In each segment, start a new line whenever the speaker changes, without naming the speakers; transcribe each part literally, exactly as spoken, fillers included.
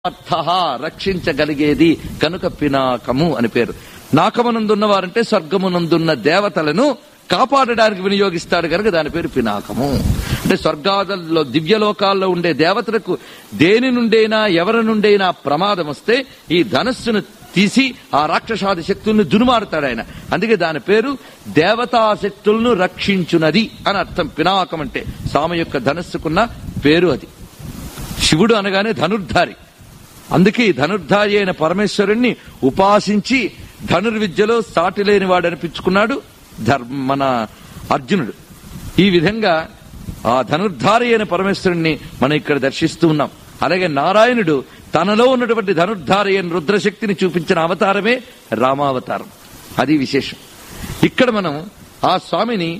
రక్షించగలిగేది కనుక పినాకము అని పేరు. నాకమునందున్నవారంటే స్వర్గమునందున్న దేవతలను కాపాడడానికి వినియోగిస్తాడు కనుక దాని పేరు పినాకము. అంటే స్వర్గాలలో దివ్యలోకాల్లో ఉండే దేవతలకు దేని నుండైనా ఎవరి నుండైనా ప్రమాదం వస్తే ఈ ధనస్సును తీసి ఆ రాక్షసాది శక్తుల్ని దునుమాడతాడు ఆయన. అందుకే దాని పేరు దేవతా శక్తులను రక్షించునది అని అర్థం. పినాకం అంటే స్వామి యొక్క ధనస్సుకున్న పేరు అది. శివుడు అనగానే ధనుర్ధారి. అందుకే ధనుర్ధారి అయిన పరమేశ్వరుణ్ణి ఉపాసించి ధనుర్విద్యలో సాటి లేని వాడు అనిపించుకున్నాడు ధర్మ మన అర్జునుడు. ఈ విధంగా ఆ ధనుర్ధారి అయిన పరమేశ్వరుణ్ణి మనం ఇక్కడ దర్శిస్తూ ఉన్నాం. అలాగే నారాయణుడు తనలో ఉన్నటువంటి ధనుర్ధారి అయిన రుద్రశక్తిని చూపించిన అవతారమే రామావతారం. అది విశేషం. ఇక్కడ మనం ఆ స్వామిని,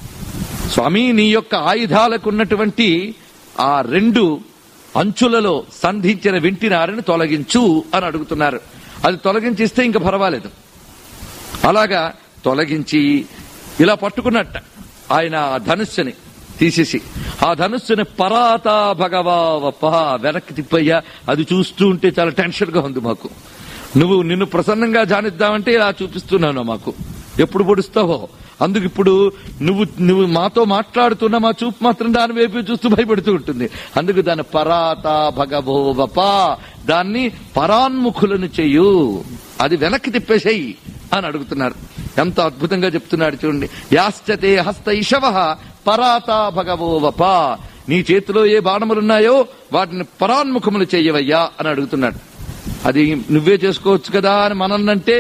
స్వామి నీ యొక్క ఆయుధాలకు ఉన్నటువంటి ఆ రెండు అంచులలో సంధించిన వింటినారిని తొలగించు అని అడుగుతున్నారు. అది తొలగించిస్తే ఇంకా పర్వాలేదు. అలాగా తొలగించి ఇలా పట్టుకున్నట్ట ఆయన ఆ ధనుస్సుని తీసేసి, ఆ ధనుస్సుని పరాతా భగవావప్ప వెనక్కి తిప్పయ్యా. అది చూస్తూ ఉంటే చాలా టెన్షన్ గా ఉంది మాకు. నువ్వు నిన్ను ప్రసన్నంగా జానిద్దామంటే ఇలా చూపిస్తున్నాను మాకు. ఎప్పుడు పొడుస్తావో అందుకు ఇప్పుడు నువ్వు నువ్వు మాతో మాట్లాడుతున్నా మా చూపు మాత్రం దాని వైపు చూస్తూ భయపడుతూ ఉంటుంది. అందుకు దాని పరాతా భగవోవప, దాన్ని పరాన్ముఖులను చెయ్యు, అది వెనక్కి తిప్పేసేయి అని అడుగుతున్నారు. ఎంత అద్భుతంగా చెప్తున్నాడు చూడండి. యాశ్చతే హస్త ఇషవ పరాతా భగవోవప, నీ చేతిలో ఏ బాణములున్నాయో వాటిని పరాన్ముఖములు చెయ్యవయ్యా అని అడుగుతున్నాడు. అది నువ్వే చేసుకోవచ్చు కదా అని మనన్నంటే,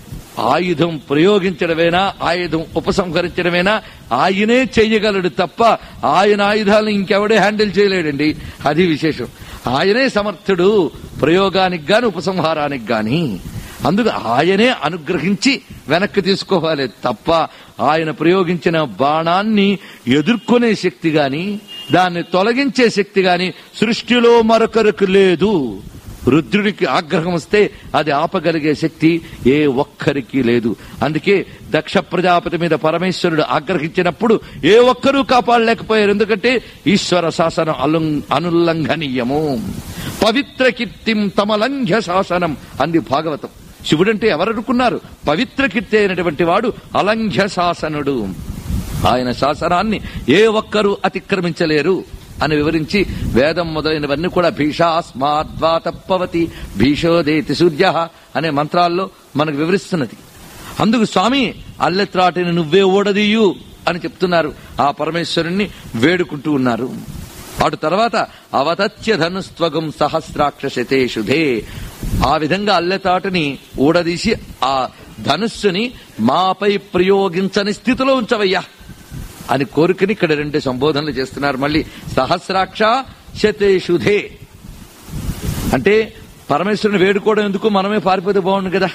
ఆయుధం ప్రయోగించడమేనా ఆయుధం ఉపసంహరించడమేనా ఆయనే చెయ్యగలడు తప్ప ఆయన ఆయుధాలను ఇంకెవడే హ్యాండిల్ చేయలేడండి. అది విశేషం. ఆయనే సమర్థుడు ప్రయోగానికి గాని ఉపసంహారానికి గాని. అందుకు ఆయనే అనుగ్రహించి వెనక్కి తీసుకోవాలి తప్ప ఆయన ప్రయోగించిన బాణాన్ని ఎదుర్కొనే శక్తి గాని దాన్ని తొలగించే శక్తి గాని సృష్టిలో మరొకరికి లేదు. రుద్రుడికి ఆగ్రహం వస్తే అది ఆపగలిగే శక్తి ఏ ఒక్కరికి లేదు. అందుకే దక్ష ప్రజాపతి మీద పరమేశ్వరుడు ఆగ్రహించినప్పుడు ఏ ఒక్కరూ కాపాడలేకపోయారు. ఎందుకంటే ఈశ్వర శాసనం అలు అనుల్లంఘనీయము. పవిత్ర కీర్తిం తమలంఘ్య శాసనం అంది భాగవతం. శివుడంటే ఎవరనుకున్నారు? పవిత్ర కీర్తి అయినటువంటి వాడు అలంఘ్య శాసనుడు. ఆయన శాసనాన్ని ఏ ఒక్కరూ అతిక్రమించలేరు అని వివరించి వేదం మొదలైనవన్నీ కూడా భీషాస్మాద్వాతప్పవతి భీషోదేతి సూర్య అనే మంత్రాల్లో మనకు వివరిస్తున్నది. అందుకు స్వామి అల్లెత్రాటిని నువ్వే ఓడదీయు అని చెప్తున్నారు. ఆ పరమేశ్వరుణ్ణి వేడుకుంటూ ఉన్నారు. అటు తర్వాత అవతత్య ధనుస్త్వగం సహస్రాక్షశతేషుధే, ఆ విధంగా అల్లెతాటిని ఊడదీసి ఆ ధనుస్సుని మాపై ప్రయోగించని స్థితిలో ఉంచవయ్యా అని కోరికని ఇక్కడ రెండు సంబోధనలు చేస్తున్నారు. మళ్ళీ సహస్రాక్ష శతేషుధే అంటే పరమేశ్వరుని వేడుకోవడం ఎందుకు, మనమే పారిపోతే బాగుండు కదా.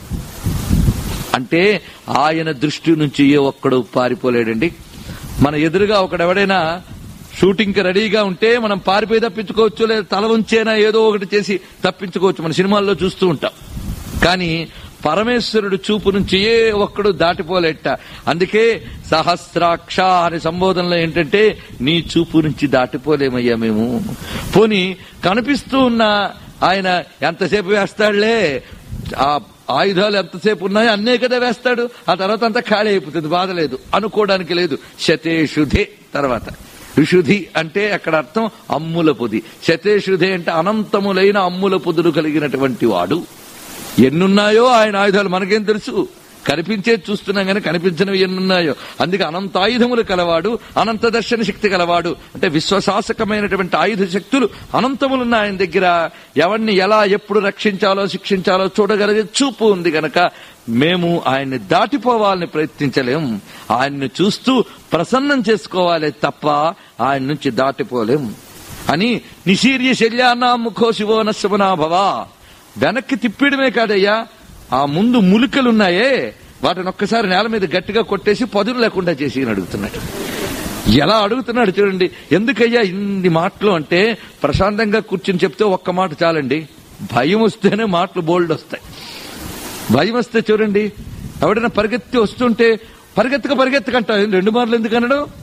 అంటే ఆయన దృష్టి నుంచి ఏ ఒక్కడు పారిపోలేడండి. మన ఎదురుగా ఒకడెవడైనా షూటింగ్ కి రెడీగా ఉంటే మనం పారిపోయి తప్పించుకోవచ్చు, లేదా తల ఉంచేనా ఏదో ఒకటి చేసి తప్పించుకోవచ్చు. మన సినిమాల్లో చూస్తూ ఉంటాం. కానీ పరమేశ్వరుడు చూపు నుంచి ఏ ఒక్కడు దాటిపోలేట. అందుకే సహస్రాక్ష అనే సంబోధనలో ఏంటంటే నీ చూపు నుంచి దాటిపోలేమయ్యా మేము. పోనీ కనిపిస్తూ ఉన్న ఆయన ఎంతసేపు వేస్తాడులే, ఆ ఆయుధాలు ఎంతసేపు ఉన్నాయో అన్నే కదా వేస్తాడు, ఆ తర్వాత అంతా ఖాళీ అయిపోతుంది, బాధ లేదు అనుకోవడానికి లేదు. శతేషుధే తర్వాత విశుధి అంటే అక్కడ అర్థం అమ్ముల పొది. శతేషుధే అంటే అనంతములైన అమ్ముల పొదులు కలిగినటువంటి వాడు. ఎన్నున్నాయో ఆయన ఆయుధాలు మనకేం తెలుసు, కనిపించేది చూస్తున్నాం కానీ కనిపించినవి ఎన్నున్నాయో. అందుకే అనంతాయుధములు కలవాడు, అనంత దర్శన శక్తి కలవాడు. అంటే విశ్వశాసకమైనటువంటి ఆయుధ శక్తులు అనంతములున్న ఆయన దగ్గర ఎవరిని ఎలా ఎప్పుడు రక్షించాలో శిక్షించాలో చూడగలిగే చూపు ఉంది గనక మేము ఆయన్ని దాటిపోవాలని ప్రయత్నించలేం. ఆయన్ని చూస్తూ ప్రసన్నం చేసుకోవాలి తప్ప ఆయన నుంచి దాటిపోలేం అని నిశీర్య శల్యానా ముఖో శివో నశమనాభవా, వెనక్కి తిప్పిడమే కాదయ్యా, ఆ ముందు ములికలున్నాయే వాటిని ఒక్కసారి నేల మీద గట్టిగా కొట్టేసి పదును లేకుండా చేసి అడుగుతున్నాడు. ఎలా అడుగుతున్నాడు చూడండి. ఎందుకయ్యా ఇన్ని మాటలు అంటే ప్రశాంతంగా కూర్చుని చెప్తే ఒక్క మాట చాలండి. భయం వస్తేనే మాటలు బోల్డ్ వస్తాయి. భయం వస్తే చూడండి, ఎవడైనా పరిగెత్తి వస్తుంటే పరిగెత్తక పరిగెత్తకంట రెండు మార్లు ఎందుకు అనడం,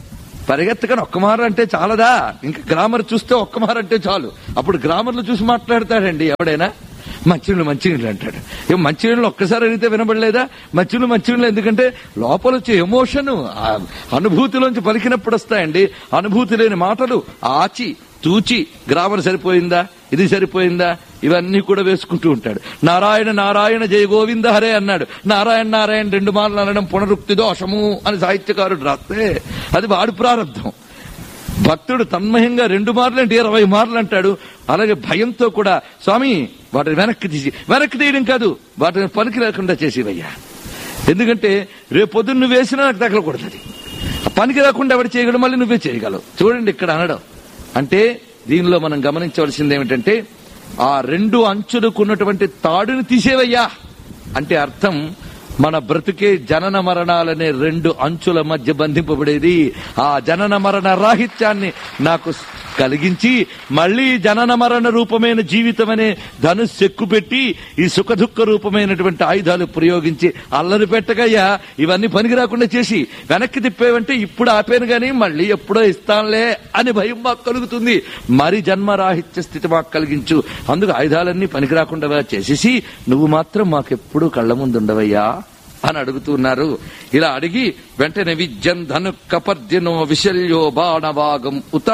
పరిగెత్తకని ఒక్క మారు అంటే చాలదా? ఇంకా గ్రామర్ చూస్తే ఒక్క మారు అంటే చాలు. అప్పుడు గ్రామర్లు చూసి మాట్లాడతాడండి ఎవడైనా. మంచినీళ్ళు మంచినీళ్ళు అంటాడు. ఏం మంచినీళ్ళు ఒక్కసారి అడిగితే వినబడలేదా? మంచినీళ్ళు మంచినీళ్ళు ఎందుకంటే లోపల వచ్చే ఎమోషన్, అనుభూతిలోంచి పలికినప్పుడు వస్తాయండి. అనుభూతి లేని మాటలు ఆచి తూచి గ్రామర్ సరిపోయిందా, ఇది సరిపోయిందా, ఇవన్నీ కూడా వేసుకుంటూ ఉంటాడు. నారాయణ నారాయణ జయ గోవింద హరే అన్నాడు. నారాయణ నారాయణ రెండు మార్లు అనడం పునరుక్తి దోషము అని సాహిత్యకారుడు రాస్తే అది వాడి ప్రారంభం. భక్తుడు తన్మయంగా రెండు మార్లు అంటే ఇరవై మార్లు అంటాడు. అలాగే భయంతో కూడా స్వామి వాటిని వెనక్కి తీసి, వెనక్కి తీయడం కాదు, వాటిని పనికి లేకుండా చేసేవయ్యా. ఎందుకంటే రేపు పొద్దున్న నువ్వు వేసినా నాకు తగలకూడదు. పనికి రాకుండా ఎవరు చేయగలవు, మళ్ళీ నువ్వే చేయగలవు. చూడండి ఇక్కడ అనడం అంటే దీనిలో మనం గమనించవలసింది ఏమిటంటే ఆ రెండు అంచులకున్నటువంటి తాడుని తీసేవయ్యా అంటే అర్థం మన బ్రతుకే జనన మరణాలనే రెండు అంచుల మధ్య బంధింపబడేది. ఆ జనన మరణ రాహిత్యాన్ని నాకు కలిగించి మళ్లీ జనన మరణ రూపమైన జీవితం అనే ధనుస్సు ఎక్కుపెట్టి ఈ సుఖ దుఃఖ రూపమైనటువంటి ఆయుధాలు ప్రయోగించి అల్లరి పెట్టగయ్యా ఇవన్నీ పనికి రాకుండా చేసి వెనక్కి తిప్పేవంటే ఇప్పుడు ఆపాను గాని మళ్లీ ఎప్పుడో ఇస్తానులే అని భయం మాకు కలుగుతుంది. మరి జన్మరాహిత్య స్థితి మాకు కలిగించు. అందుకు ఆయుధాలన్నీ పనికి రాకుండా చేసేసి నువ్వు మాత్రం మాకెప్పుడు కళ్ల ముందు ఉండవయ్యా అని అడుగుతున్నారు. ఇలా అడిగి వెంటనే విద్యం ధను కపర్దినో విశల్యో బాణవాగం ఉత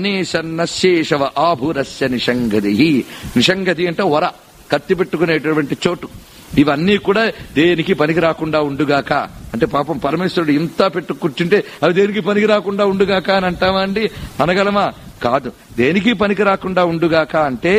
అనేశన్నశేషవ ఆభురస్య నిషంగది. నిషంగది అంటే వర, కత్తి పెట్టుకునేటువంటి చోటు. ఇవన్నీ కూడా దేనికి పనికి రాకుండా ఉండుగాక అంటే పాపం పరమేశ్వరుడు ఇంత పెట్టు కూర్చుంటే అవి దేనికి పనికి రాకుండా ఉండుగాక అని అంటామా అండి? అనగలమా? కాదు. దేనికి పనికి రాకుండా ఉండుగాక అంటే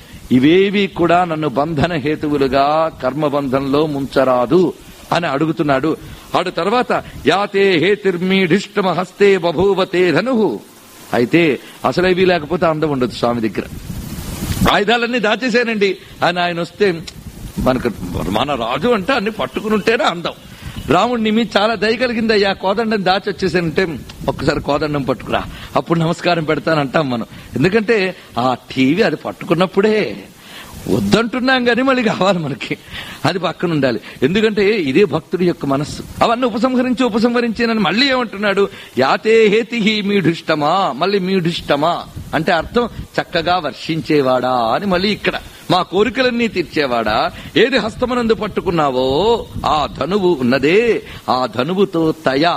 ఇవేవి కూడా నన్ను బంధన హేతువులుగా కర్మబంధంలో ముంచరాదు అని అడుగుతున్నాడు. ఆడు తర్వాత యాతే హేతిర్మీఢిష్టమ హస్తే బభూవతే ధను. అయితే అసలు ఇవి లేకపోతే అందం ఉండదు స్వామి దగ్గర. ఆయుధాలన్నీ దాచేశానండి అని ఆయన వస్తే మనకు మన రాజు అంటే అన్ని పట్టుకుని ఉంటేనే అందం. రాముడిని మీ చాలా దయ కలిగిందయ్యా, కోదండం దాచి వచ్చేసానంటే ఒక్కసారి కోదండం పట్టుకురా అప్పుడు నమస్కారం పెడతానంటాం మనం. ఎందుకంటే ఆ టీవీ అది పట్టుకున్నప్పుడే వద్దంటున్నాం కానీ మళ్ళీ కావాలి మనకి, అది పక్కన ఉండాలి. ఎందుకంటే ఇదే భక్తుడి యొక్క మనస్సు. అవన్నీ ఉపసంహరించి ఉపసంహరించి నన్ను మళ్ళీ ఏమంటున్నాడు? యాతే హేతి మీఢిష్టమా. మళ్ళీ మీఢిష్టమా అంటే అర్థం చక్కగా వర్షించేవాడా అని. మళ్ళీ ఇక్కడ మా కోరికలన్నీ తీర్చేవాడా, ఏది హస్తమనందు పట్టుకున్నావో ఆ ధనువు ఉన్నదే, ఆ ధనువుతో తయా,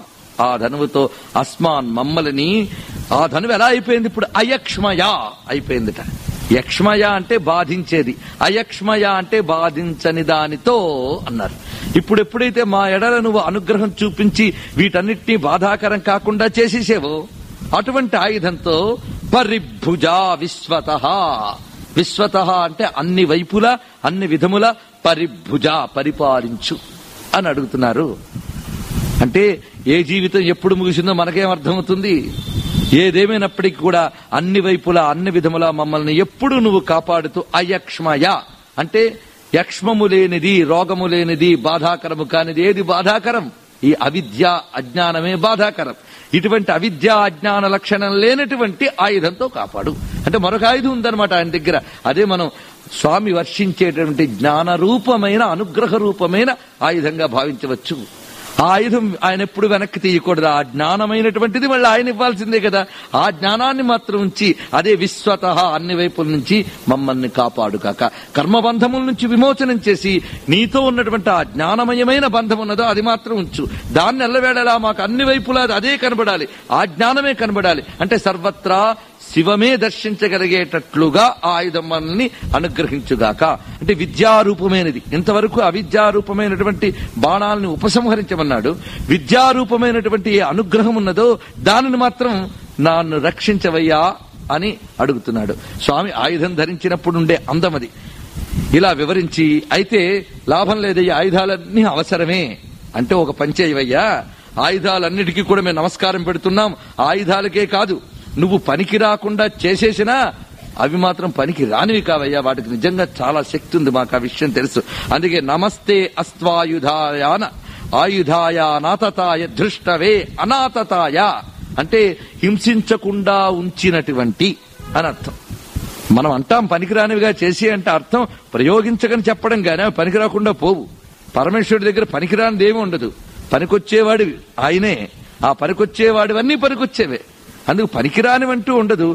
ఆ ధనువుతో అస్మాన్ మమ్మల్ని. ఆ ధనువు ఎలా అయిపోయింది ఇప్పుడు? అయక్ష్మయా అయిపోయిందిట. యక్ష్మయ అంటే బాధించేది, అయక్ష్మయ అంటే బాధించని దానితో అన్నారు. ఇప్పుడు ఎప్పుడైతే మా ఎడల నువ్వు అనుగ్రహం చూపించి వీటన్నిటినీ బాధాకరం కాకుండా చేసేసేవో అటువంటి ఆయుధంతో పరిభుజా విశ్వత. విశ్వత అంటే అన్ని వైపులా అన్ని విధముల పరిభుజ పరిపాలించు అని అడుగుతున్నారు. అంటే ఏ జీవితం ఎప్పుడు ముగిసిందో మనకేం అర్థమవుతుంది? ఏదేమైనప్పటికీ కూడా అన్ని వైపులా అన్ని విధములా మమ్మల్ని ఎప్పుడు నువ్వు కాపాడుతూ అయక్ష్మయ అంటే యక్ష్మము లేనిది, రోగము లేనిది, బాధాకరము కానిది ఏది బాధాకరం? ఈ అవిద్య అజ్ఞానమే బాధాకరం. ఇటువంటి అవిద్య అజ్ఞాన లక్షణం లేనటువంటి ఆయుధంతో కాపాడు అంటే మరొక ఆయుధం ఉందన్నమాట ఆయన దగ్గర. అదే మనం స్వామి వర్షించేటువంటి జ్ఞాన రూపమైన అనుగ్రహ రూపమైన ఆయుధంగా భావించవచ్చు. ఆ ఆయుధం ఆయన ఎప్పుడు వెనక్కి తీయకూడదు. ఆ జ్ఞానమైనటువంటిది మళ్ళీ ఆయన ఇవ్వాల్సిందే కదా. ఆ జ్ఞానాన్ని మాత్రం ఉంచి అదే విశ్వత అన్ని వైపుల నుంచి మమ్మల్ని కాపాడు కాక. కర్మబంధముల నుంచి విమోచనం చేసి నీతో ఉన్నటువంటి ఆ జ్ఞానమయమైన బంధం ఉన్నదో అది మాత్రం ఉంచు. దాన్ని ఎల్లవేళలా మాకు అన్ని వైపులా అదే కనబడాలి, ఆ జ్ఞానమే కనబడాలి. అంటే సర్వత్రా శివమే దర్శించగలిగేటట్లుగా ఆ ఆయుధం మనల్ని అనుగ్రహించుగాక. అంటే విద్యారూపమైనది. ఇంతవరకు అవిద్యారూపమైనటువంటి బాణాలను ఉపసంహరించమన్నాడు. విద్యారూపమైనటువంటి ఏ అనుగ్రహం ఉన్నదో దానిని మాత్రం నన్ను రక్షించవయ్యా అని అడుగుతున్నాడు. స్వామి ఆయుధం ధరించినప్పుడు ఉండే అందం అది. ఇలా వివరించి అయితే లాభం లేదయ్యా, ఆయుధాలన్నీ అవసరమే అంటే ఒక పంచేయవయ్యా, ఆయుధాలన్నిటికీ కూడా మేము నమస్కారం పెడుతున్నాం. ఆయుధాలకే కాదు, నువ్వు పనికి రాకుండా చేసేసినా అవి మాత్రం పనికి రానివి కావయ్యా, వాటికి నిజంగా చాలా శక్తి ఉంది, మాకు ఆ విషయం తెలుసు. అందుకే నమస్తే అస్త్వాయుధాయాన ఆయుధాయ నాతతాయ దృష్టవే అనాతతాయ అంటే హింసించకుండా ఉంచినటువంటి అని అర్థం. మనం అంటాం పనికిరానివిగా చేసి అంటే అర్థం ప్రయోగించకని చెప్పడం గానీ అవి పనికి రాకుండా పోవు. పరమేశ్వరుడి దగ్గర పనికిరానిది ఏమి ఉండదు, పనికొచ్చేవాడు ఆయనే. ఆ పనికొచ్చేవాడివన్నీ పనికొచ్చేవే. అందుకు పనికిరానివంటూ ఉండదు.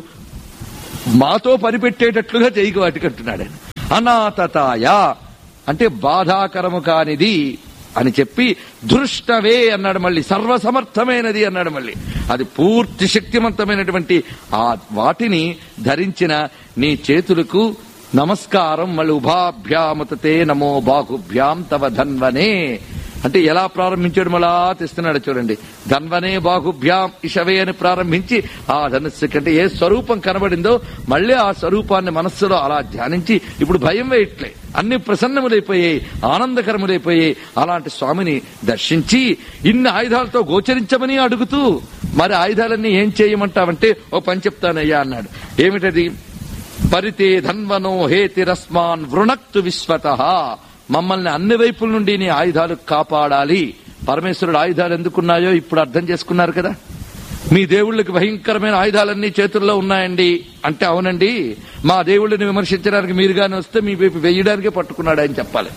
మాతో పనిపెట్టేటట్లుగా చేయకు వాటికి అంటున్నాడు ఆయన. అనాథతాయ అంటే బాధాకరము కానిది అని చెప్పి, దృష్టవే అన్నాడు మళ్ళీ, సర్వసమర్థమైనది అన్నాడు మళ్ళీ. అది పూర్తి శక్తివంతమైనటువంటి ఆ వాటిని ధరించిన నీ చేతులకు నమస్కారం. మళ్ళీ ఉభాభ్యాముతే నమో బాహుభ్యాం తవ ధన్వనే అంటే ఎలా ప్రారంభించాడు మళ్ళా తెస్తున్నాడు చూడండి. ధన్వనే బాహుభ్యాం ఇషవే అని ప్రారంభించి ఆ ధనుస్సు కంటే ఏ స్వరూపం కనబడిందో మళ్ళీ ఆ స్వరూపాన్ని మనస్సులో అలా ధ్యానించి ఇప్పుడు భయం వేయట్లే, అన్ని ప్రసన్నములైపోయాయి, ఆనందకరములైపోయాయి. అలాంటి స్వామిని దర్శించి ఇన్ని ఆయుధాలతో గోచరించమని అడుగుతూ, మరి ఆయుధాలన్నీ ఏం చేయమంటావంటే ఓ పని చెప్తానయ్యా అన్నాడు. ఏమిటది? పరితే ధన్వనో హేతిరస్మాన్ వృణక్తు విశ్వతః, మమ్మల్ని అన్ని వైపుల నుండి నీ ఆయుధాలు కాపాడాలి. పరమేశ్వరుడు ఆయుధాలు ఎందుకున్నాయో ఇప్పుడు అర్థం చేసుకున్నారు కదా. మీ దేవుళ్ళకి భయంకరమైన ఆయుధాలన్నీ చేతుల్లో ఉన్నాయండి అంటే అవునండి, మా దేవుళ్ళని విమర్శించడానికి మీరుగానే వస్తే మీ వైపు వేయడానికే పట్టుకున్నాడు అని చెప్పాలి.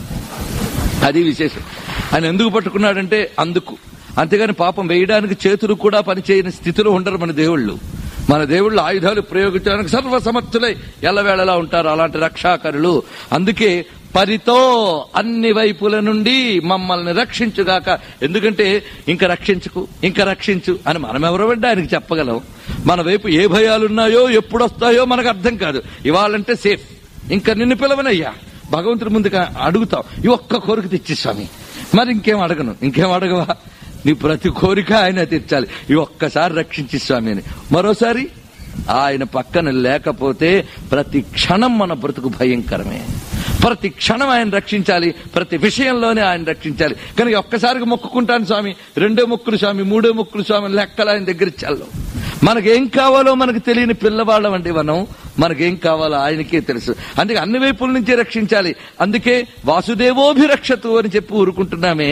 అది విశేషం. ఆయన ఎందుకు పట్టుకున్నాడంటే అందుకు. అంతేగాని పాపం వేయడానికి చేతులు కూడా పనిచేయని స్థితిలో ఉండరు మన దేవుళ్ళు. మన దేవుళ్ళు ఆయుధాలు ప్రయోగించడానికి సర్వసమర్థులై ఎల్లవేళలా ఉంటారు, అలాంటి రక్షాకరులు. అందుకే పరితో అన్ని వైపుల నుండి మమ్మల్ని రక్షించుగాక. ఎందుకంటే ఇంకా రక్షించుకు ఇంకా రక్షించు అని మనం ఎవరెవరంటే ఆయనకి చెప్పగలం. మన వైపు ఏ భయాలున్నాయో ఎప్పుడొస్తాయో మనకు అర్థం కాదు. ఇవాళంటే సేఫ్, ఇంకా నిన్ను పిలవనయ్యా భగవంతుడి ముందుగా అడుగుతాం, ఈ ఒక్క కోరిక తెచ్చి స్వామి, మరి ఇంకేం అడగను. ఇంకేం అడగవా? నీ ప్రతి కోరిక ఆయన తీర్చాలి. ఈ ఒక్కసారి రక్షించి స్వామి అని. మరోసారి ఆయన పక్కన లేకపోతే ప్రతి క్షణం మన బ్రతుకు భయంకరమే. ప్రతి క్షణం ఆయన రక్షించాలి, ప్రతి విషయంలోనే ఆయన రక్షించాలి. కనుక ఒక్కసారికి మొక్కుకుంటాను స్వామి, రెండో మొక్కులు స్వామి, మూడో మొక్కులు స్వామి, లెక్కలు ఆయన దగ్గర చల్లం. మనకేం కావాలో మనకు తెలియని పిల్లవాళ్ళం అండి మనం. మనకేం కావాలో ఆయనకే తెలుసు. అందుకే అన్ని వైపుల నుంచి రక్షించాలి. అందుకే వాసుదేవోభిరక్షతు అని చెప్పి ఊరుకుంటున్నామే.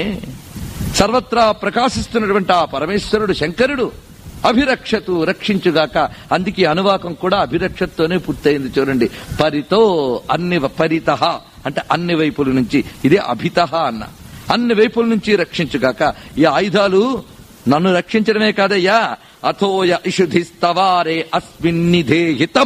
సర్వత్రా ప్రకాశిస్తున్నటువంటి ఆ పరమేశ్వరుడు శంకరుడు అభిరక్షతు రక్షించుగాక. అందుకే అనువాకం కూడా అభిరక్షతోనే పూర్తయింది చూడండి. పరితో అన్ని పరితః అంటే అన్ని వైపుల నుంచి, ఇదే అభితః అన్న. అన్ని వైపుల నుంచి రక్షించుగాక. ఈ ఆయుధాలు నన్ను రక్షించడమే కాదయ్యా, అథోయ ఇషుధిస్తవారే అస్మిన్నిధేహితం.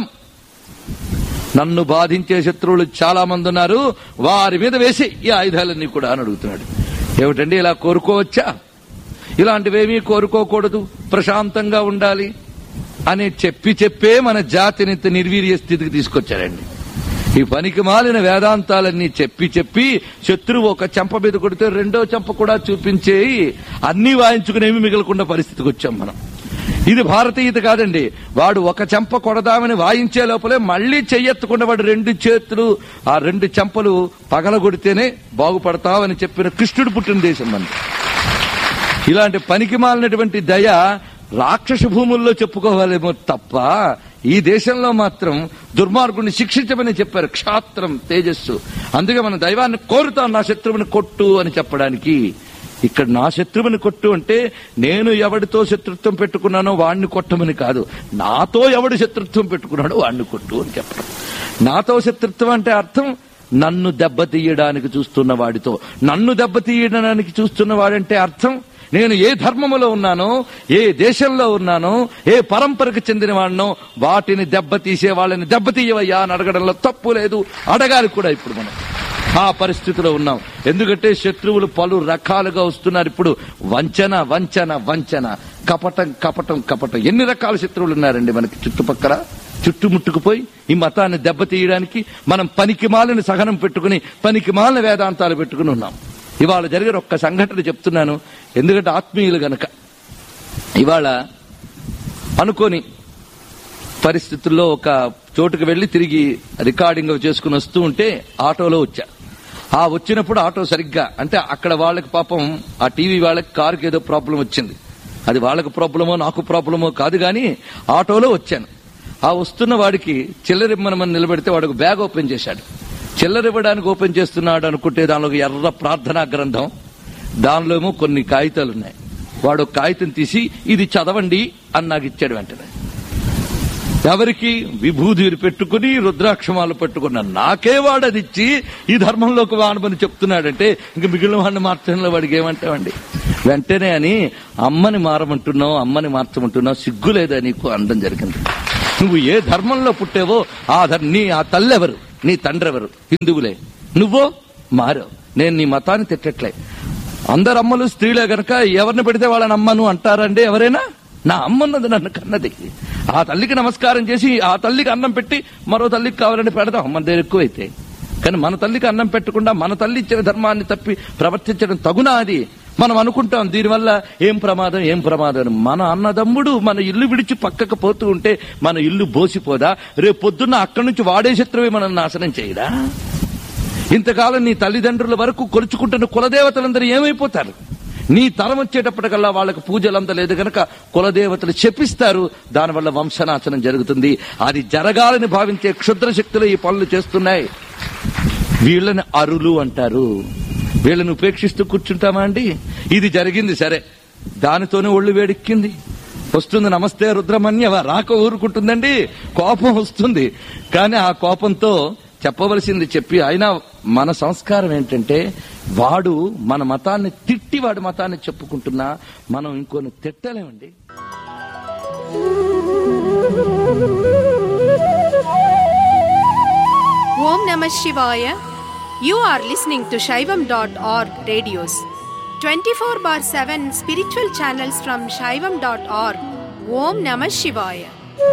నన్ను బాధించే శత్రువులు చాలా మంది ఉన్నారు, వారి మీద వేసి ఈ ఆయుధాలన్నీ కూడా అని అడుగుతున్నాడు. ఏమిటండి ఇలా కోరుకోవచ్చా? ఇలాంటివేమీ కోరుకోకూడదు, ప్రశాంతంగా ఉండాలి అని చెప్పి చెప్పే మన జాతిని నిర్వీర్య స్థితికి తీసుకొచ్చారండి. ఈ పనికి మాలిన వేదాంతాలన్నీ చెప్పి చెప్పి శత్రువు ఒక చెంప మీద కొడితే రెండో చెంప కూడా చూపించేయి అన్నీ వాయించుకునేవి మిగలకుండా పరిస్థితికి వచ్చాం మనం. ఇది భారతీయత కాదండి. వాడు ఒక చెంప కొడదామని వాయించే లోపలే మళ్లీ చెయ్యెత్తకుండా వాడు రెండు చేతులు ఆ రెండు చెంపలు పగలగొడితేనే బాగుపడతావని చెప్పిన కృష్ణుడు పుట్టిన దేశం మనది. ఇలాంటి పనికి మాలినటువంటి దయ రాక్షస భూముల్లో చెప్పుకోవాలేమో తప్ప ఈ దేశంలో మాత్రం దుర్మార్గుడిని శిక్షించమని చెప్పారు. క్షాత్రం తేజస్సు. అందుకే మన దైవాన్ని కోరుతాం, నా శత్రువుని కొట్టు అని చెప్పడానికి. ఇక్కడ నా శత్రువుని కొట్టు అంటే నేను ఎవడితో శత్రుత్వం పెట్టుకున్నానో వాడిని కొట్టమని కాదు, నాతో ఎవడు శత్రుత్వం పెట్టుకున్నాడో వాడిని కొట్టు అని చెప్పడం. నాతో శత్రుత్వం అంటే అర్థం నన్ను దెబ్బతీయడానికి చూస్తున్న వాడితో. నన్ను దెబ్బతీయడానికి చూస్తున్న వాడంటే అర్థం నేను ఏ ధర్మములో ఉన్నానో, ఏ దేశంలో ఉన్నానో, ఏ పరంపరకు చెందిన వాడినో వాటిని దెబ్బతీసే వాళ్ళని దెబ్బతీయవయ్యా అని అడగడంలో తప్పు లేదు, అడగాలి కూడా. ఇప్పుడు మనం ఆ పరిస్థితిలో ఉన్నాం. ఎందుకంటే శత్రువులు పలు రకాలుగా వస్తున్నారు. ఇప్పుడు వంచన వంచన వంచన, కపటం కపటం కపటం. ఎన్ని రకాల శత్రువులు ఉన్నారండి మనకి చుట్టుపక్కల. చుట్టుముట్టుకుపోయి ఈ మతాన్ని దెబ్బతీయడానికి మనం పనికి మాలిన సహనం పెట్టుకుని పనికి మాలిన వేదాంతాలు పెట్టుకుని ఉన్నాం. ఇవాళ జరిగిన ఒక్క సంఘటన చెప్తున్నాను, ఎందుకంటే ఆత్మీయులు గనక. ఇవాళ అనుకోని పరిస్థితుల్లో ఒక చోటుకు వెళ్లి తిరిగి రికార్డింగ్ చేసుకుని వస్తూ ఉంటే ఆటోలో వచ్చా. ఆ వచ్చినప్పుడు ఆటో సరిగ్గా అంటే అక్కడ వాళ్ళకి పాపం ఆ టీవీ వాళ్ళకి కారుకి ఏదో ప్రాబ్లం వచ్చింది. అది వాళ్ళకి ప్రాబ్లమో నాకు ప్రాబ్లమో కాదు కానీ ఆటోలో వచ్చాను. ఆ వస్తున్న వాడికి చిల్లరిమ్మనమని నిలబెడితే వాడికి బ్యాగ్ ఓపెన్ చేశాడు. చిల్లరివ్వడానికి ఓపెన్ చేస్తున్నాడు అనుకుంటే దానిలో ఎర్ర ప్రార్థనా గ్రంథం, దానిలో ఏమో కొన్ని కాగితాలు ఉన్నాయి. వాడు కాగితం తీసి ఇది చదవండి అని నాకు ఇచ్చాడు. వెంటనే ఎవరికి? విభూది పెట్టుకుని రుద్రాక్షమాలు పెట్టుకున్న నాకే వాడు అది ఇచ్చి ఈ ధర్మంలోకి వాడమని చెప్తున్నాడంటే ఇంక మిగిలిన వాడిని మార్చడంలో వాడికి ఏమంటావండి? వెంటనే అని అమ్మని మారమంటున్నావు, అమ్మని మార్చమంటున్నావు, సిగ్గు లేదా నీకు అనడం జరిగింది. నువ్వు ఏ ధర్మంలో పుట్టావో ఆ ధర్మ నీ ఆ తల్లి ఎవరు, నీ తండ్రి ఎవరు? హిందువులే. నువ్వో మారావు. నేను నీ మతాన్ని తిట్టట్లే. అందరు అమ్మలు స్త్రీలే గనక ఎవరిని పెడితే వాళ్ళని అమ్మను అంటారండి ఎవరైనా? నా అమ్మన్నది నన్ను కన్నది. ఆ తల్లికి నమస్కారం చేసి ఆ తల్లికి అన్నం పెట్టి మరో తల్లికి కావాలని పెడదాం మన దగ్గర ఎక్కువైతే. కానీ మన తల్లికి అన్నం పెట్టకుండా మన తల్లి ఇచ్చిన ధర్మాన్ని తప్పి ప్రవర్తించడం తగునా? అది మనం అనుకుంటాం దీనివల్ల ఏం ప్రమాదం ఏం ప్రమాదం. మన అన్నదమ్ముడు మన ఇల్లు విడిచి పక్కకు పోతూ ఉంటే మన ఇల్లు బోసిపోదా? రేపు పొద్దున్న అక్కడి నుంచి వాడే శత్రువే మనం నాశనం చేయడా? ఇంతకాలం నీ తల్లిదండ్రుల వరకు కొలుచుకుంటున్న కులదేవతలందరూ ఏమైపోతారు? నీ తరం వచ్చేటప్పటికల్లా వాళ్ళకు పూజలు అందలేదు గనక కులదేవతలు శపిస్తారు. దానివల్ల వంశనాశనం జరుగుతుంది. అది జరగాలని భావించే క్షుద్ర శక్తులు ఈ పనులు చేస్తున్నాయి. వీళ్ళని అరులు అంటారు. వీళ్ళని ఉపేక్షిస్తూ కూర్చుంటామా అండి? ఇది జరిగింది సరే, దానితోనే ఒళ్ళు వేడెక్కింది. వస్తుంది నమస్తే రుద్రమన్యవ, రాక ఊరుకుంటుందండి, కోపం వస్తుంది. కానీ ఆ కోపంతో చెప్పవలసింది చెప్పి, అయినా మన సంస్కారం ఏంటంటే వాడు మన మతాన్ని తిట్టి వాడి మతాన్ని చెప్పుకుంటున్నా మనం ఇంకొని తిట్టలేమండి.
ఓం నమః శివాయ. You are listening to Shaivam dot org radios. twenty-four bar seven spiritual channels from Shaivam dot org. Om Namah Shivaya.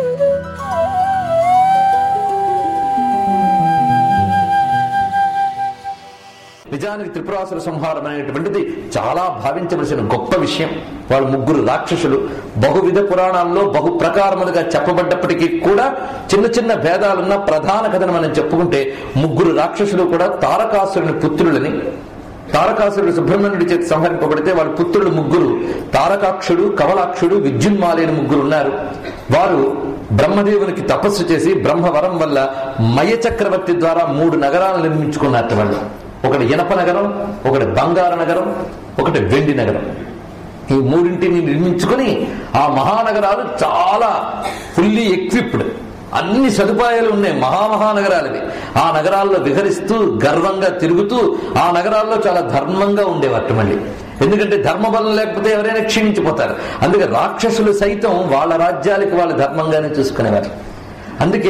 నిజానికి త్రిపురాసుర సంహారం అనేటువంటిది చాలా భావించవలసిన గొప్ప విషయం. వాళ్ళు ముగ్గురు రాక్షసులు. బహువిధ పురాణాల్లో బహు ప్రకారములుగా చెప్పబడ్డప్పటికీ కూడా చిన్న చిన్న భేదాలున్న ప్రధాన కథను మనం చెప్పుకుంటే ముగ్గురు రాక్షసులు కూడా తారకాసురుని పుత్రులని. తారకాసురుడు సుబ్రహ్మణ్యుడి చేతి సంహరింపబడితే వాళ్ళ పుత్రులు ముగ్గురు తారకాక్షుడు, కమలాక్షుడు, విద్యున్మాలి అని ముగ్గురు ఉన్నారు. వారు బ్రహ్మదేవునికి తపస్సు చేసి బ్రహ్మవరం వల్ల మయ చక్రవర్తి ద్వారా మూడు నగరాలను నిర్మించుకున్నారు వాళ్ళు. ఒకటి ఇనప నగరం, ఒకటి బంగారు నగరం, ఒకటి వెండి నగరం. ఈ మూడింటిని నిర్మించుకుని ఆ మహానగరాలు చాలా ఫుల్లీ ఎక్విప్డ్, అన్ని సదుపాయాలు ఉన్నాయి మహామహానగరాలవి. ఆ నగరాల్లో విహరిస్తూ గర్వంగా తిరుగుతూ ఆ నగరాల్లో చాలా ధర్మంగా ఉండేవారు మళ్ళీ. ఎందుకంటే ధర్మబలం లేకపోతే ఎవరైనా క్షీణించిపోతారు. అందుకే రాక్షసులు సైతం వాళ్ళ రాజ్యాలకి వాళ్ళు ధర్మంగానే చూసుకునేవారు. అందుకే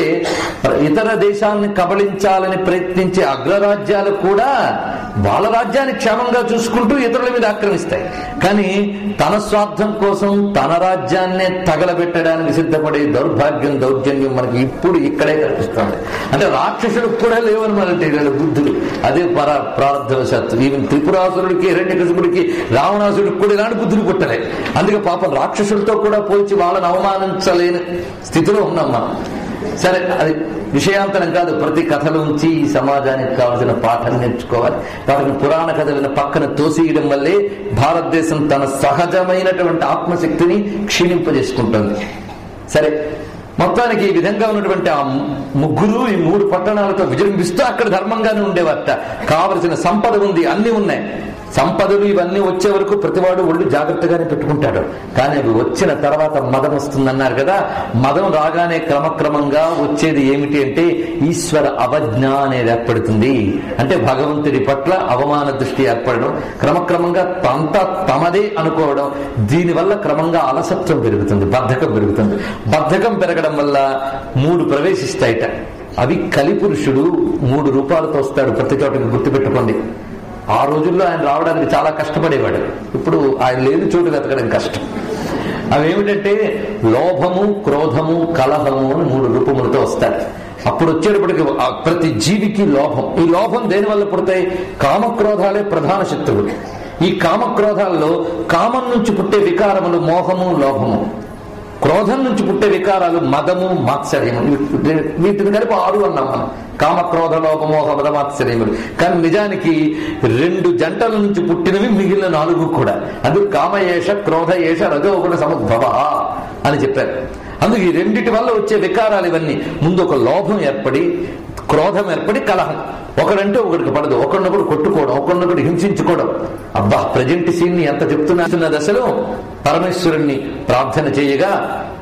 ఇతర దేశాన్ని కబళించాలని ప్రయత్నించే అగ్రరాజ్యాలు కూడా వాళ్ళ రాజ్యాన్ని క్షేమంగా చూసుకుంటూ ఇతరుల మీద ఆక్రమిస్తాయి. కానీ తన స్వార్థం కోసం తన రాజ్యాన్నే తగలబెట్టడానికి సిద్ధపడే దౌర్భాగ్యం, దౌర్జన్యం మనకి ఇప్పుడు ఇక్కడే కనిపిస్తుంది. అంటే రాక్షసులకు కూడా లేవన్నమాట వీళ్ళ బుద్ధులు. అదే పర ప్రారంధవశాత్తు ఈవెన్ త్రిపురాసురుడికి, హిరణ్యకశిపుడికి, రావణాసుడికి కూడా ఇలాంటి బుద్ధులు పుట్టలే. అందుకే పాపం రాక్షసులతో కూడా పోల్చి వాళ్ళని అవమానించలేని స్థితిలో ఉన్నాం మనం. సరే, అది విషయాంతరం కాదు. ప్రతి కథలోంచి ఈ సమాజానికి కావాల్సిన పాఠం నేర్చుకోవాలి. వాటిని పురాణ కథలను పక్కన తోసేయడం వల్లే భారతదేశం తన సహజమైనటువంటి ఆత్మశక్తిని క్షీణింపజేసుకుంటుంది. సరే, మొత్తానికి ఈ విధంగా ఉన్నటువంటి ఆ ముగ్గురు ఈ మూడు పట్టణాలతో విజృంభిస్తూ అక్కడ ధర్మంగానే ఉండేవారట. కావలసిన సంపద ఉంది, అన్ని ఉన్నాయి. సంపదలు ఇవన్నీ వచ్చే వరకు ప్రతివాడు ఒళ్ళు జాగ్రత్తగానే పెట్టుకుంటాడు. కానీ అవి వచ్చిన తర్వాత మదం వస్తుందన్నారు కదా. మదం రాగానే క్రమక్రమంగా వచ్చేది ఏమిటి అంటే ఈశ్వర అవజ్ఞ అనేది ఏర్పడుతుంది. అంటే భగవంతుడి పట్ల అవమాన దృష్టి ఏర్పడడం, క్రమక్రమంగా తంతా తమదే అనుకోవడం. దీనివల్ల క్రమంగా అలసత్వం పెరుగుతుంది, బద్ధకం పెరుగుతుంది. బద్ధకం పెరగడం వల్ల మూడు ప్రవేశిస్తాయిట. అవి కలిపురుషుడు మూడు రూపాలతో వస్తాడు ప్రతి చోటకి, గుర్తుపెట్టుకోండి. ఆ రోజుల్లో ఆయన రావడానికి చాలా కష్టపడేవాడు. ఇప్పుడు ఆయన లేని చోటు వెతకడం కష్టం. అవేమిటంటే లోభము, క్రోధము, కలహము అని మూడు రూపములతో వస్తాయి. అప్పుడు వచ్చేటప్పటికి ప్రతి జీవికి లోభం. ఈ లోభం దేని వల్ల పుడతాయి? కామక్రోధాలే ప్రధాన శత్రువులు. ఈ కామక్రోధాల్లో కామం నుంచి పుట్టే వికారములు మోహము, లోభము. క్రోధం నుంచి పుట్టే వికారాలు మదము, మాత్సర్యము. వీటిని కలిపి ఆరు అన్నాం మనం. కామ, క్రోధ, లోభ, మోహ, మద, మాత్సర్యములు. కానీ నిజానికి రెండు జంటల నుంచి పుట్టినవి మిగిలిన నాలుగు కూడా. అందుకు కామయేష, క్రోధయేష, రజోగుణ సముద్భవ అని చెప్పారు. అందుకు ఈ రెండిటి వల్ల వచ్చే వికారాలు ఇవన్నీ. ముందు ఒక లోభం ఏర్పడి, క్రోధం ఏర్పడి, కలహం. ఒకడంటే ఒకడికి పడదు, ఒకరినొకడు కొట్టుకోవడం, ఒకరినొకడు హింసించుకోవడం. అబ్బా, ప్రజెంట్ సీన్ ని ఎంత చెప్తున్నా దశలో పరమేశ్వరుణ్ణి ప్రార్థన చేయగా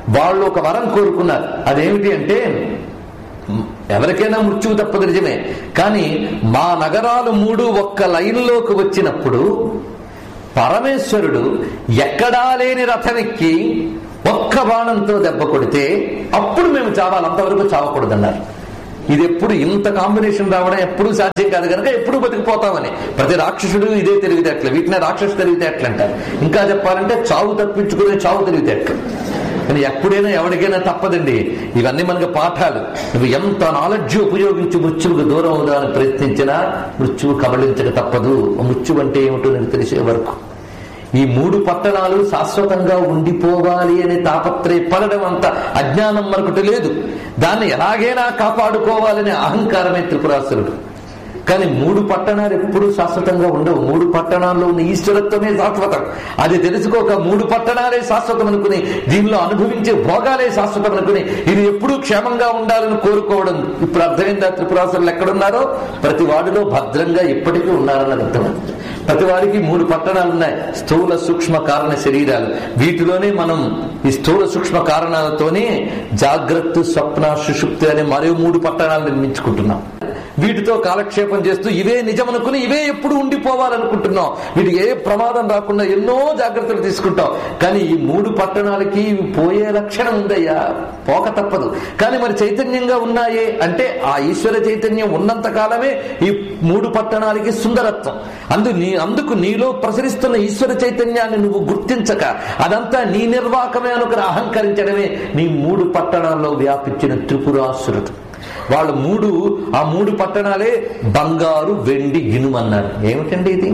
వాళ్ళు ఒక వరం కోరుకున్నారు. అదేమిటి అంటే, ఎవరికైనా మృత్యువు తప్పదు నిజమే, కానీ మా నగరాలు మూడు ఒక్క లైన్లోకి వచ్చినప్పుడు పరమేశ్వరుడు ఎక్కడా లేని రథమెక్కి ఒక్క బాణంతో దెబ్బ కొడితే అప్పుడు మేము చావాలి, అంతవరకు చావకూడదన్నారు. ఇది ఎప్పుడు ఇంత కాంబినేషన్ రావడం ఎప్పుడు సాధ్యం కాదు కనుక ఎప్పుడు బతికిపోతామని ప్రతి రాక్షసుడు ఇదే తెలివితేటలు, వీటినే రాక్షసు తెలివితేటలు అంటారు. ఇంకా చెప్పాలంటే చావు తప్పించుకునే చావు తెలివితేటలు. కానీ ఎప్పుడైనా ఎవరికైనా తప్పదండి. ఇవన్నీ మనకి పాఠాలు. నువ్వు ఎంత నాలెడ్జ్ ఉపయోగించి మృత్యువుకు దూరం అవుదామని ప్రయత్నించినా మృత్యువు కబళించక తప్పదు. మృత్యువు అంటే ఏమిటో నీకు తెలిసే వరకు ఈ మూడు పట్టణాలు శాశ్వతంగా ఉండిపోవాలి అనే తాపత్రయపడడం అంత అజ్ఞానం మరొకటి లేదు. దాన్ని ఎలాగైనా కాపాడుకోవాలనే అహంకారమే త్రిపురాసురుడు. కానీ మూడు పట్టణాలు ఎప్పుడూ శాశ్వతంగా ఉండవు. మూడు పట్టణాల్లో ఉన్న ఈశ్వరత్వమే శాశ్వతం. అది తెలుసుకోక మూడు పట్టణాలే శాశ్వతం అనుకుని, దీనిలో అనుభవించే భోగాలే శాశ్వతం అనుకుని, ఇది ఎప్పుడూ క్షేమంగా ఉండాలని కోరుకోవడం. ఇప్పుడు అర్థమైందా త్రిపురాసురులు ఎక్కడున్నారో? ప్రతి వాడిలో భద్రంగా ఇప్పటికీ ఉన్నారని అర్థం. ప్రతి వాడికి మూడు పట్టణాలు ఉన్నాయి, స్థూల సూక్ష్మ కారణ శరీరాలు. వీటిలోనే మనం ఈ స్థూల సూక్ష్మ కారణాలతోనే జాగ్రత్త, స్వప్న, సుషుప్తి అనే మరో మూడు పట్టణాలు నిర్మించుకుంటున్నాం. వీటితో కాలక్షేపం చేస్తూ ఇవే నిజమనుకుని ఇవే ఎప్పుడు ఉండిపోవాలనుకుంటున్నాం. వీటికి ఏ ప్రమాదం రాకుండా ఎన్నో జాగ్రత్తలు తీసుకుంటాం. కానీ ఈ మూడు పట్టణాలకి పోయే లక్షణం ఉందయ్యా, పోక తప్పదు. కానీ మరి చైతన్యంగా ఉన్నాయే అంటే ఆ ఈశ్వర చైతన్యం ఉన్నంత కాలమే ఈ మూడు పట్టణాలకి సుందరత్వం. అందు నీ అందుకు నీలో ప్రసరిస్తున్న ఈశ్వర చైతన్యాన్ని నువ్వు గుర్తించక అదంతా నీ నిర్వాకమే అనుకుని అహంకరించడమే నీ మూడు పట్టణాల్లో వ్యాపించిన త్రిపురాసురుడు. వాళ్ళు మూడు ఆ మూడు పట్టణాలే బంగారు, వెండి, ఇనుము అన్నారు. ఏమిటండి ఇది?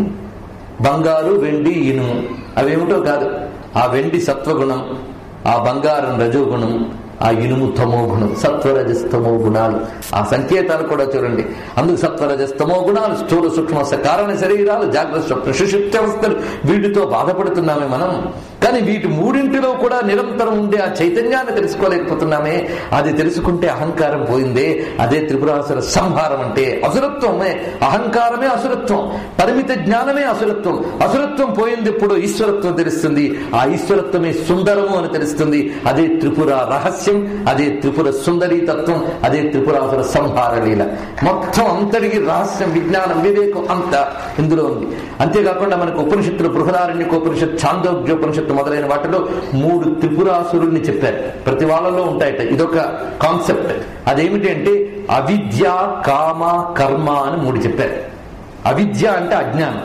బంగారు, వెండి, ఇనుము అవేమిటో కాదు. ఆ వెండి సత్వగుణం, ఆ బంగారం రజోగుణం, ఆ ఇనుము తమో గుణం. సత్వరజస్తమో గుణాలు ఆ సంకేతాలు కూడా చూడండి. అందుకు సత్వరజస్తమో గుణాలు, స్థూల సూక్ష్మ కారణ శరీరాలు, జాగ్రత్త స్వప్న సుషుప్తి అవస్థలు, వీటితో బాధపడుతున్నామే మనం. కానీ వీటి మూడింటిలో కూడా నిరంతరం ఉండే ఆ చైతన్యాన్ని తెలుసుకోలేకపోతున్నామే. అది తెలుసుకుంటే అహంకారం పోయిందే. అదే త్రిపురాసుర సంహారం అంటే. అసురత్వమే అహంకారమే అసురత్వం, పరిమిత జ్ఞానమే అసురత్వం. అసురత్వం పోయింది ఇప్పుడు ఈశ్వరత్వం తెలుస్తుంది. ఆ ఈశ్వరత్వమే సుందరము అని తెలుస్తుంది. అదే త్రిపుర రహస్యం, అదే త్రిపుర సుందరీ తత్వం, అదే త్రిపురాసుర సంహార లీల. మొత్తం అంతటికి రహస్యం, విజ్ఞానం, వివేకం అంతా ఇందులో ఉంది. అంతేకాకుండా మనకు ఉపనిషత్తులు, బృహదారణ్యకోపనిషత్, ఛాందోగ్యోపనిషత్తు మొదలైన వాటిలో మూడు త్రిపురాసురుల్ని చెప్పారు. ప్రతి వాళ్ళలో ఉంటాయట. ఇదొక కాన్సెప్ట్. అదేమిటి అంటే అవిద్య, కామ, కర్మ అని మూడు చెప్పారు. అవిద్య అంటే అజ్ఞానం,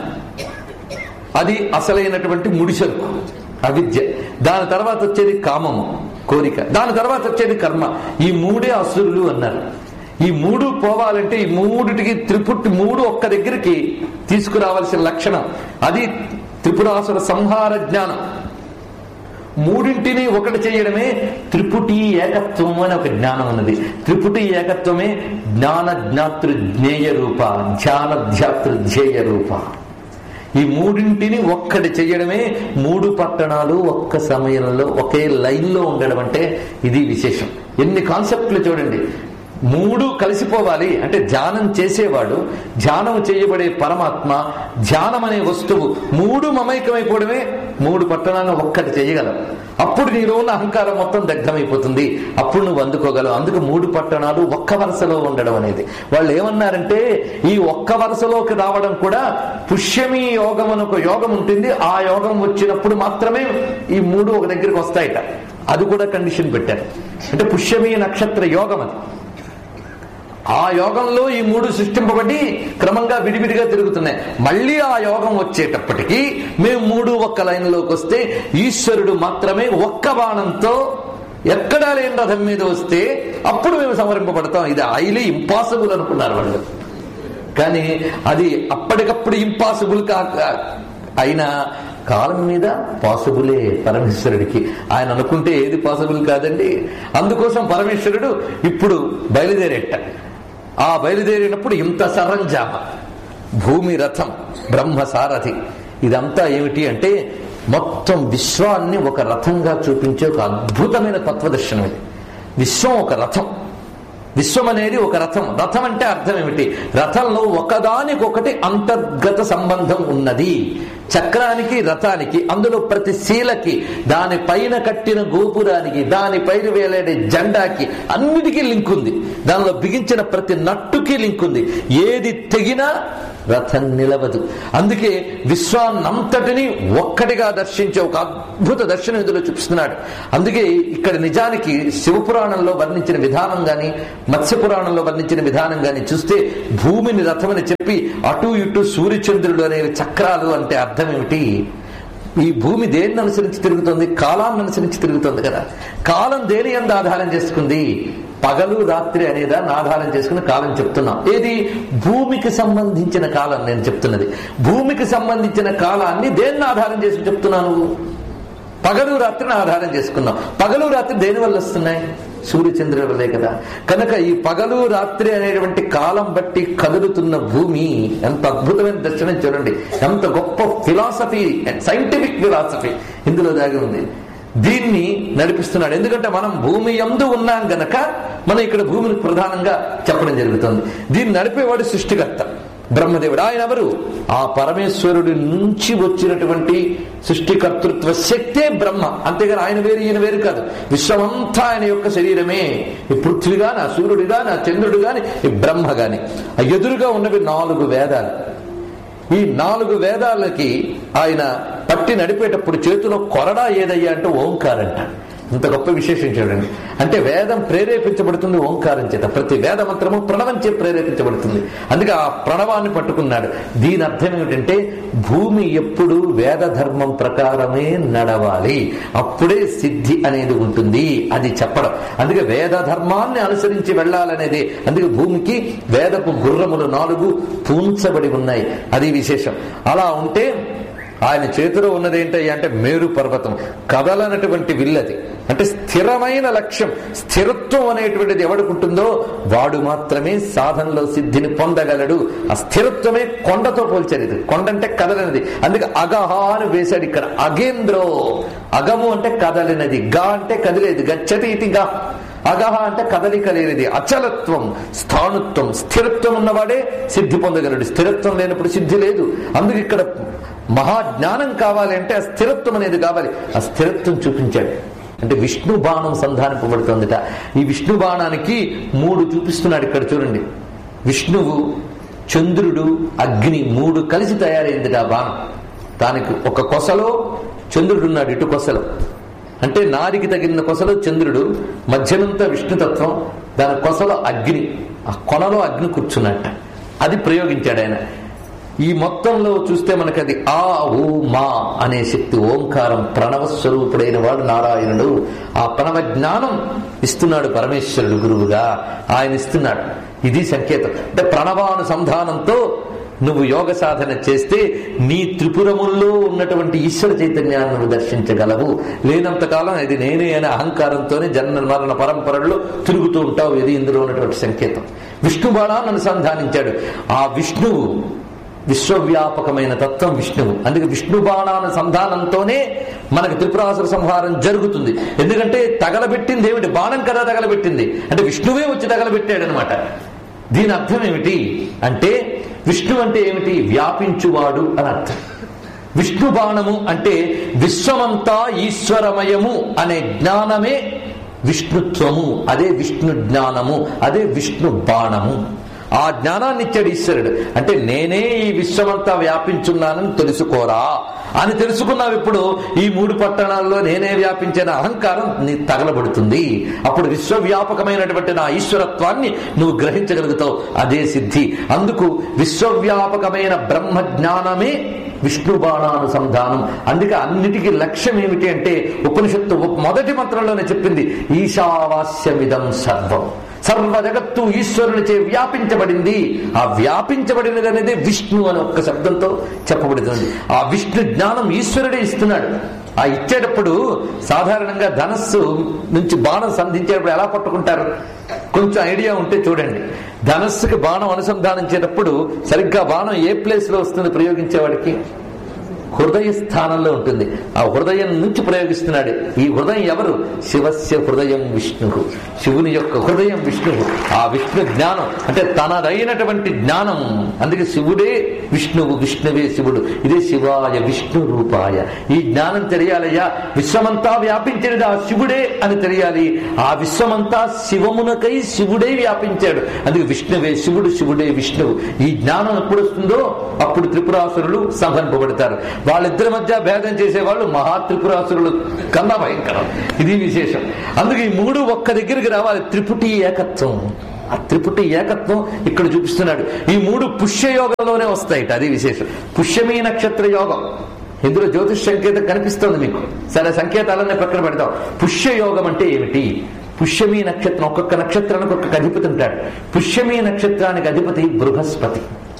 అది అసలైనటువంటి ముడిసరుకు అవిద్య. దాని తర్వాత వచ్చేది కామము, కోరిక. దాని తర్వాత వచ్చేది కర్మ. ఈ మూడే అసురులు అన్నారు. ఈ మూడు పోవాలంటే ఈ మూడిటికి త్రిపుట్టి మూడు ఒక్క దగ్గరికి తీసుకురావాల్సిన లక్షణం అది త్రిపురాసుర సంహార జ్ఞానం. మూడింటిని ఒకటి చేయడమే త్రిపుటి ఏకత్వం అని ఒక జ్ఞానం ఉన్నది. త్రిపుటి ఏకత్వమే జ్ఞాన జ్ఞాతృ జ్ఞేయ రూప, ధ్యాన ధ్యాతృ ధ్యేయ రూప. ఈ మూడింటిని ఒక్కటి చెయ్యడమే మూడు పట్టణాలు ఒక్క సమయంలో ఒకే లైన్లో ఉండడం అంటే ఇది విశేషం. ఎన్ని కాన్సెప్ట్లు చూడండి. మూడు కలిసిపోవాలి అంటే ధ్యానం చేసేవాడు, ధ్యానం చేయబడే పరమాత్మ, ధ్యానం అనే వస్తువు మూడు మమైకమైపోవడమే మూడు పట్టణాలను ఒక్కటి చేయగలవు. అప్పుడు నీలో ఉన్న అహంకారం మొత్తం దగ్ధమైపోతుంది. అప్పుడు నువ్వు అందుకోగలవు. అందుకు మూడు పట్టణాలు ఒక్క వరుసలో ఉండడం అనేది. వాళ్ళు ఏమన్నారంటే ఈ ఒక్క వరుసలోకి రావడం కూడా పుష్యమి యోగం అని ఒక యోగం ఉంటుంది. ఆ యోగం వచ్చినప్పుడు మాత్రమే ఈ మూడు ఒక దగ్గరికి వస్తాయట. అది కూడా కండిషన్ పెట్టారు. అంటే పుష్యమి నక్షత్ర యోగం అది. ఆ యోగంలో ఈ మూడు సృష్టింపబడి క్రమంగా విడివిడిగా తిరుగుతున్నాయి. మళ్ళీ ఆ యోగం వచ్చేటప్పటికీ మేము మూడు ఒక్క లైన్లోకి వస్తే ఈశ్వరుడు మాత్రమే ఒక్క బాణంతో ఎక్కడా లేని రథం మీద వస్తే అప్పుడు మేము సంవరింపబడతాం. ఇది హైలీ ఇంపాసిబుల్ అనుకున్నారు వాళ్ళు. కానీ అది అప్పటికప్పుడు ఇంపాసిబుల్ కాక అయినా కాలం మీద పాసిబులే పరమేశ్వరుడికి. ఆయన అనుకుంటే ఏది పాసిబుల్ కాదండి. అందుకోసం పరమేశ్వరుడు ఇప్పుడు బయలుదేరేట. ఆ బయలుదేరినప్పుడు ఇంత సరంజామ, భూమి రథం, బ్రహ్మ సారథి, ఇదంతా ఏమిటి అంటే మొత్తం విశ్వాన్ని ఒక రథంగా చూపించే ఒక అద్భుతమైన తత్వదర్శనం ఇది. విశ్వం ఒక రథం. విశ్వం అనేది ఒక రథం. రథం అంటే అర్థం ఏమిటి? రథంలో ఒకదానికొకటి అంతర్గత సంబంధం ఉన్నది. చక్రానికి రథానికి, అందులో ప్రతి శీలకి, దాని పైన కట్టిన గోపురానికి, దాని పైన వేలాడే జెండాకి అన్నిటికీ లింక్ ఉంది. దానిలో బిగించిన ప్రతి నట్టుకి లింక్ ఉంది. ఏది తెగినా రథం నిలవదు. అందుకే విశ్వాన్నంతటిని ఒక్కటిగా దర్శించే ఒక అద్భుత దర్శనం ఇందులో చూపిస్తున్నాడు. అందుకే ఇక్కడ నిజానికి శివపురాణంలో వర్ణించిన విధానం గాని, మత్స్యపురాణంలో వర్ణించిన విధానం గాని చూస్తే భూమిని రథమని చెప్పి అటు ఇటు సూర్యచంద్రుడు అనేవి చక్రాలు అంటే అర్థం ఏమిటి? ఈ భూమి దేన్ని అనుసరించి తిరుగుతుంది? కాలాన్ని అనుసరించి తిరుగుతుంది కదా. కాలం దేని యందు ఆధారం చేసుకుంది? పగలు రాత్రి అనేదాన్ని ఆధారం చేసుకుని కాలం చెప్తున్నాం. ఏది? భూమికి సంబంధించిన కాలం నేను చెప్తున్నది. భూమికి సంబంధించిన కాలాన్ని దేన్ని ఆధారం చేసుకుని చెప్తున్నాను? పగలు రాత్రిని ఆధారం చేసుకున్నాం. పగలు రాత్రి దేని వల్ల వస్తున్నాయి? సూర్యచంద్రుల వల్లే కదా. కనుక ఈ పగలు రాత్రి అనేటువంటి కాలం బట్టి కదులుతున్న భూమి ఎంత అద్భుతమైన దర్శనం చూడండి. ఎంత గొప్ప ఫిలాసఫీ, సైంటిఫిక్ ఫిలాసఫీ ఇందులో దాగి ఉంది. దీన్ని నడిపిస్తున్నాడు. ఎందుకంటే మనం భూమి యందు ఉన్నాం గనక మనం ఇక్కడ భూమిని ప్రధానంగా చెప్పడం జరుగుతుంది. దీన్ని నడిపేవాడు సృష్టికర్త బ్రహ్మదేవుడు. ఆయన ఎవరు? ఆ పరమేశ్వరుడి నుంచి వచ్చినటువంటి సృష్టికర్తృత్వ శక్తే బ్రహ్మ. అంతేగాని ఆయన వేరు ఈయన వేరు కాదు. విశ్వమంతా ఆయన యొక్క శరీరమే. ఈ పృథ్వీ గాని, ఆ సూర్యుడు గాని, ఆ చంద్రుడు గాని, ఈ బ్రహ్మ గాని. ఆ ఎదురుగా ఉన్నవి నాలుగు వేదాలు. ఈ నాలుగు వేదాలకి ఆయన పట్టి నడిపేటప్పుడు చేతిలో కొరడా ఏదయ్యా అంటే ఓంకారంట. ఇంత గొప్ప విశేషం చూడండి. అంటే వేదం ప్రేరేపించబడుతుంది ఓంకారం చేత. ప్రతి వేద మంత్రము ప్రణవం చే ప్రేరేపించబడుతుంది. అందుకే ఆ ప్రణవాన్ని పట్టుకున్నాడు. దీని అర్థం ఏమిటంటే భూమి ఎప్పుడు వేద ధర్మం ప్రకారమే నడవాలి, అప్పుడే సిద్ధి అనేది ఉంటుంది. అది చెప్పడం. అందుకే వేద ధర్మాన్ని అనుసరించి వెళ్ళాలనేది. అందుకే భూమికి వేదపు గుర్రములు నాలుగు పూంచబడి ఉన్నాయి. అది విశేషం. అలా ఉంటే ఆయన చేతిలో ఉన్నది ఏంటయ్యా అంటే మేరు పర్వతం. కదలనటువంటి విల్లది. అంటే స్థిరమైన లక్ష్యం, స్థిరత్వం అనేటువంటిది ఎవడుకుంటుందో వాడు మాత్రమే సాధనలో సిద్ధిని పొందగలడు. ఆ స్థిరత్వమే కొండతో పోల్చేది. కొండ అంటే కదలనిది. అందుకే అగహ అని వేశాడు ఇక్కడ. అగేంద్రో, అగము అంటే కదలినది, గా అంటే కదిలేది, గచ్చతి ఇది గా. అగహ అంటే కదలిక లేనిది. అచలత్వం, స్థాణుత్వం, స్థిరత్వం ఉన్నవాడే సిద్ధి పొందగలడు. స్థిరత్వం లేనప్పుడు సిద్ధి లేదు. అందుకు ఇక్కడ మహాజ్ఞానం కావాలి అంటే ఆ స్థిరత్వం అనేది కావాలి. ఆ స్థిరత్వం చూపించాడు. అంటే విష్ణు బాణం సంధానింపబడుతుందిట. ఈ విష్ణు బాణానికి మూడు చూపిస్తున్నాడు ఇక్కడ చూడండి. విష్ణువు, చంద్రుడు, అగ్ని మూడు కలిసి తయారైందిట ఆ బాణం. దానికి ఒక కొసలో చంద్రుడు ఉన్నాడు, ఇటు కొసలో. అంటే నారికి తగిన కొసలో చంద్రుడు, మధ్యనంతా విష్ణుతత్వం, దాని కొసలో అగ్ని, ఆ కొనలో అగ్ని కూర్చున్నట్ట. అది ప్రయోగించాడు ఆయన. ఈ మొత్తంలో చూస్తే మనకి అది ఆ ఓ మా అనే శక్తి, ఓంకారం, ప్రణవ స్వరూపుడైన వాడు నారాయణుడు. ఆ ప్రణవ జ్ఞానం ఇస్తున్నాడు పరమేశ్వరుడు గురువుగా. ఆయన ఇస్తున్నాడు. ఇది సంకేతం. అంటే ప్రణవానుసంధానంతో నువ్వు యోగ సాధన చేస్తే నీ త్రిపురముల్లో ఉన్నటువంటి ఈశ్వర చైతన్యాన్ని నువ్వు దర్శించగలవు. లేనంతకాలం ఇది నేనే అనే అహంకారంతోనే జన్మ మరణ పరంపరల్లో తిరుగుతూ ఉంటావు. ఇది ఇందులో ఉన్నటువంటి సంకేతం. విష్ణు బాణాన్ని అనుసంధానించాడు. ఆ విష్ణువు విశ్వవ్యాపకమైన తత్వం విష్ణువు. అందుకే విష్ణు బాణాను సంధానంతోనే మనకు త్రిపురాసుర సంహారం జరుగుతుంది. ఎందుకంటే తగలబెట్టింది ఏమిటి? బాణం కదా తగలబెట్టింది. అంటే విష్ణువే వచ్చి తగలబెట్టాడు అనమాట. దీని అర్థం ఏమిటి అంటే విష్ణు అంటే ఏమిటి? వ్యాపించువాడు అని అర్థం. విష్ణు బాణము అంటే విశ్వమంతా ఈశ్వరమయము అనే జ్ఞానమే విష్ణుత్వము. అదే విష్ణు జ్ఞానము, అదే విష్ణు బాణము. ఆ జ్ఞానాన్ని ఇచ్చాడు ఈశ్వరుడు. అంటే నేనే ఈ విశ్వమంతా వ్యాపించున్నానని తెలుసుకోరా అని తెలుసుకున్నావు. ఇప్పుడు ఈ మూడు పట్టణాల్లో నేనే వ్యాపించిన అహంకారం నీ తగలబడుతుంది. అప్పుడు విశ్వవ్యాపకమైనటువంటి నా ఈశ్వరత్వాన్ని నువ్వు గ్రహించగలుగుతావు. అదే సిద్ధి. అందుకు విశ్వవ్యాపకమైన బ్రహ్మ జ్ఞానమే విష్ణు బాణానుసంధానం. అందుకే అన్నిటికీ లక్ష్యం ఏమిటి అంటే ఉపనిషత్తు మొదటి మంత్రంలోనే చెప్పింది, ఈశావాస్యమిదం సర్వం. సర్వ జగత్తు ఈశ్వరునిచే వ్యాపించబడింది. ఆ వ్యాపించబడినది అనేది విష్ణు అని ఒక్క శబ్దంతో చెప్పబడుతుంది. ఆ విష్ణు జ్ఞానం ఈశ్వరుడే ఇస్తున్నాడు. ఆ ఇచ్చేటప్పుడు సాధారణంగా ధనస్సు నుంచి బాణం సంధించేటప్పుడు ఎలా పట్టుకుంటారు? కొంచెం ఐడియా ఉంటే చూడండి. ధనస్సుకి బాణం అనుసంధానించేటప్పుడు సరిగ్గా బాణం ఏ ప్లేస్ లో వస్తుంది ప్రయోగించేవాడికి? హృదయ స్థానంలో ఉంటుంది. ఆ హృదయం నుంచి ప్రయోగిస్తున్నాడు. ఈ హృదయం ఎవరు? శివస్య హృదయం విష్ణు, శివుని యొక్క హృదయం విష్ణువు. ఆ విష్ణు జ్ఞానం అంటే తనదైనటువంటి జ్ఞానం. అందుకే శివుడే విష్ణువు, విష్ణువే శివుడు. ఇదే శివాయ విష్ణు రూపాయ. ఈ జ్ఞానం తెలియాలయ్యా. విశ్వమంతా వ్యాపించినది ఆ శివుడే అని తెలియాలి. ఆ విశ్వమంతా శివమునకై శివుడే వ్యాపించాడు. అందుకే విష్ణువే శివుడు, శివుడే విష్ణువు. ఈ జ్ఞానం ఎప్పుడు వస్తుందో అప్పుడు త్రిపురాసురులు సంహరింపబడతారు. వాళ్ళిద్దరి మధ్య భేదం చేసేవాళ్ళు మహా త్రిపురాసురులు కన్నా భయంకరం. ఇది విశేషం. అందుకే ఈ మూడు ఒక్క దగ్గరికి రావాలి. త్రిపుటి ఏకత్వం. ఆ త్రిపుటి ఏకత్వం ఇక్కడ చూపిస్తున్నాడు. ఈ మూడు పుష్యయోగంలోనే వస్తాయిట. అది విశేషం. పుష్యమీ నక్షత్ర యోగం ఇందులో జ్యోతిష్ సంకేతం కనిపిస్తోంది మీకు. సరే, సంకేతాలన్నీ పక్కన పెడతాం. పుష్యయోగం అంటే ఏమిటి? పుష్యమీ నక్షత్రం, ఒక్కొక్క నక్షత్రానికి ఒక్కొక్క అధిపతి ఉంటాడు. పుష్యమీ నక్షత్రానికి అధిపతి బృహస్పతి.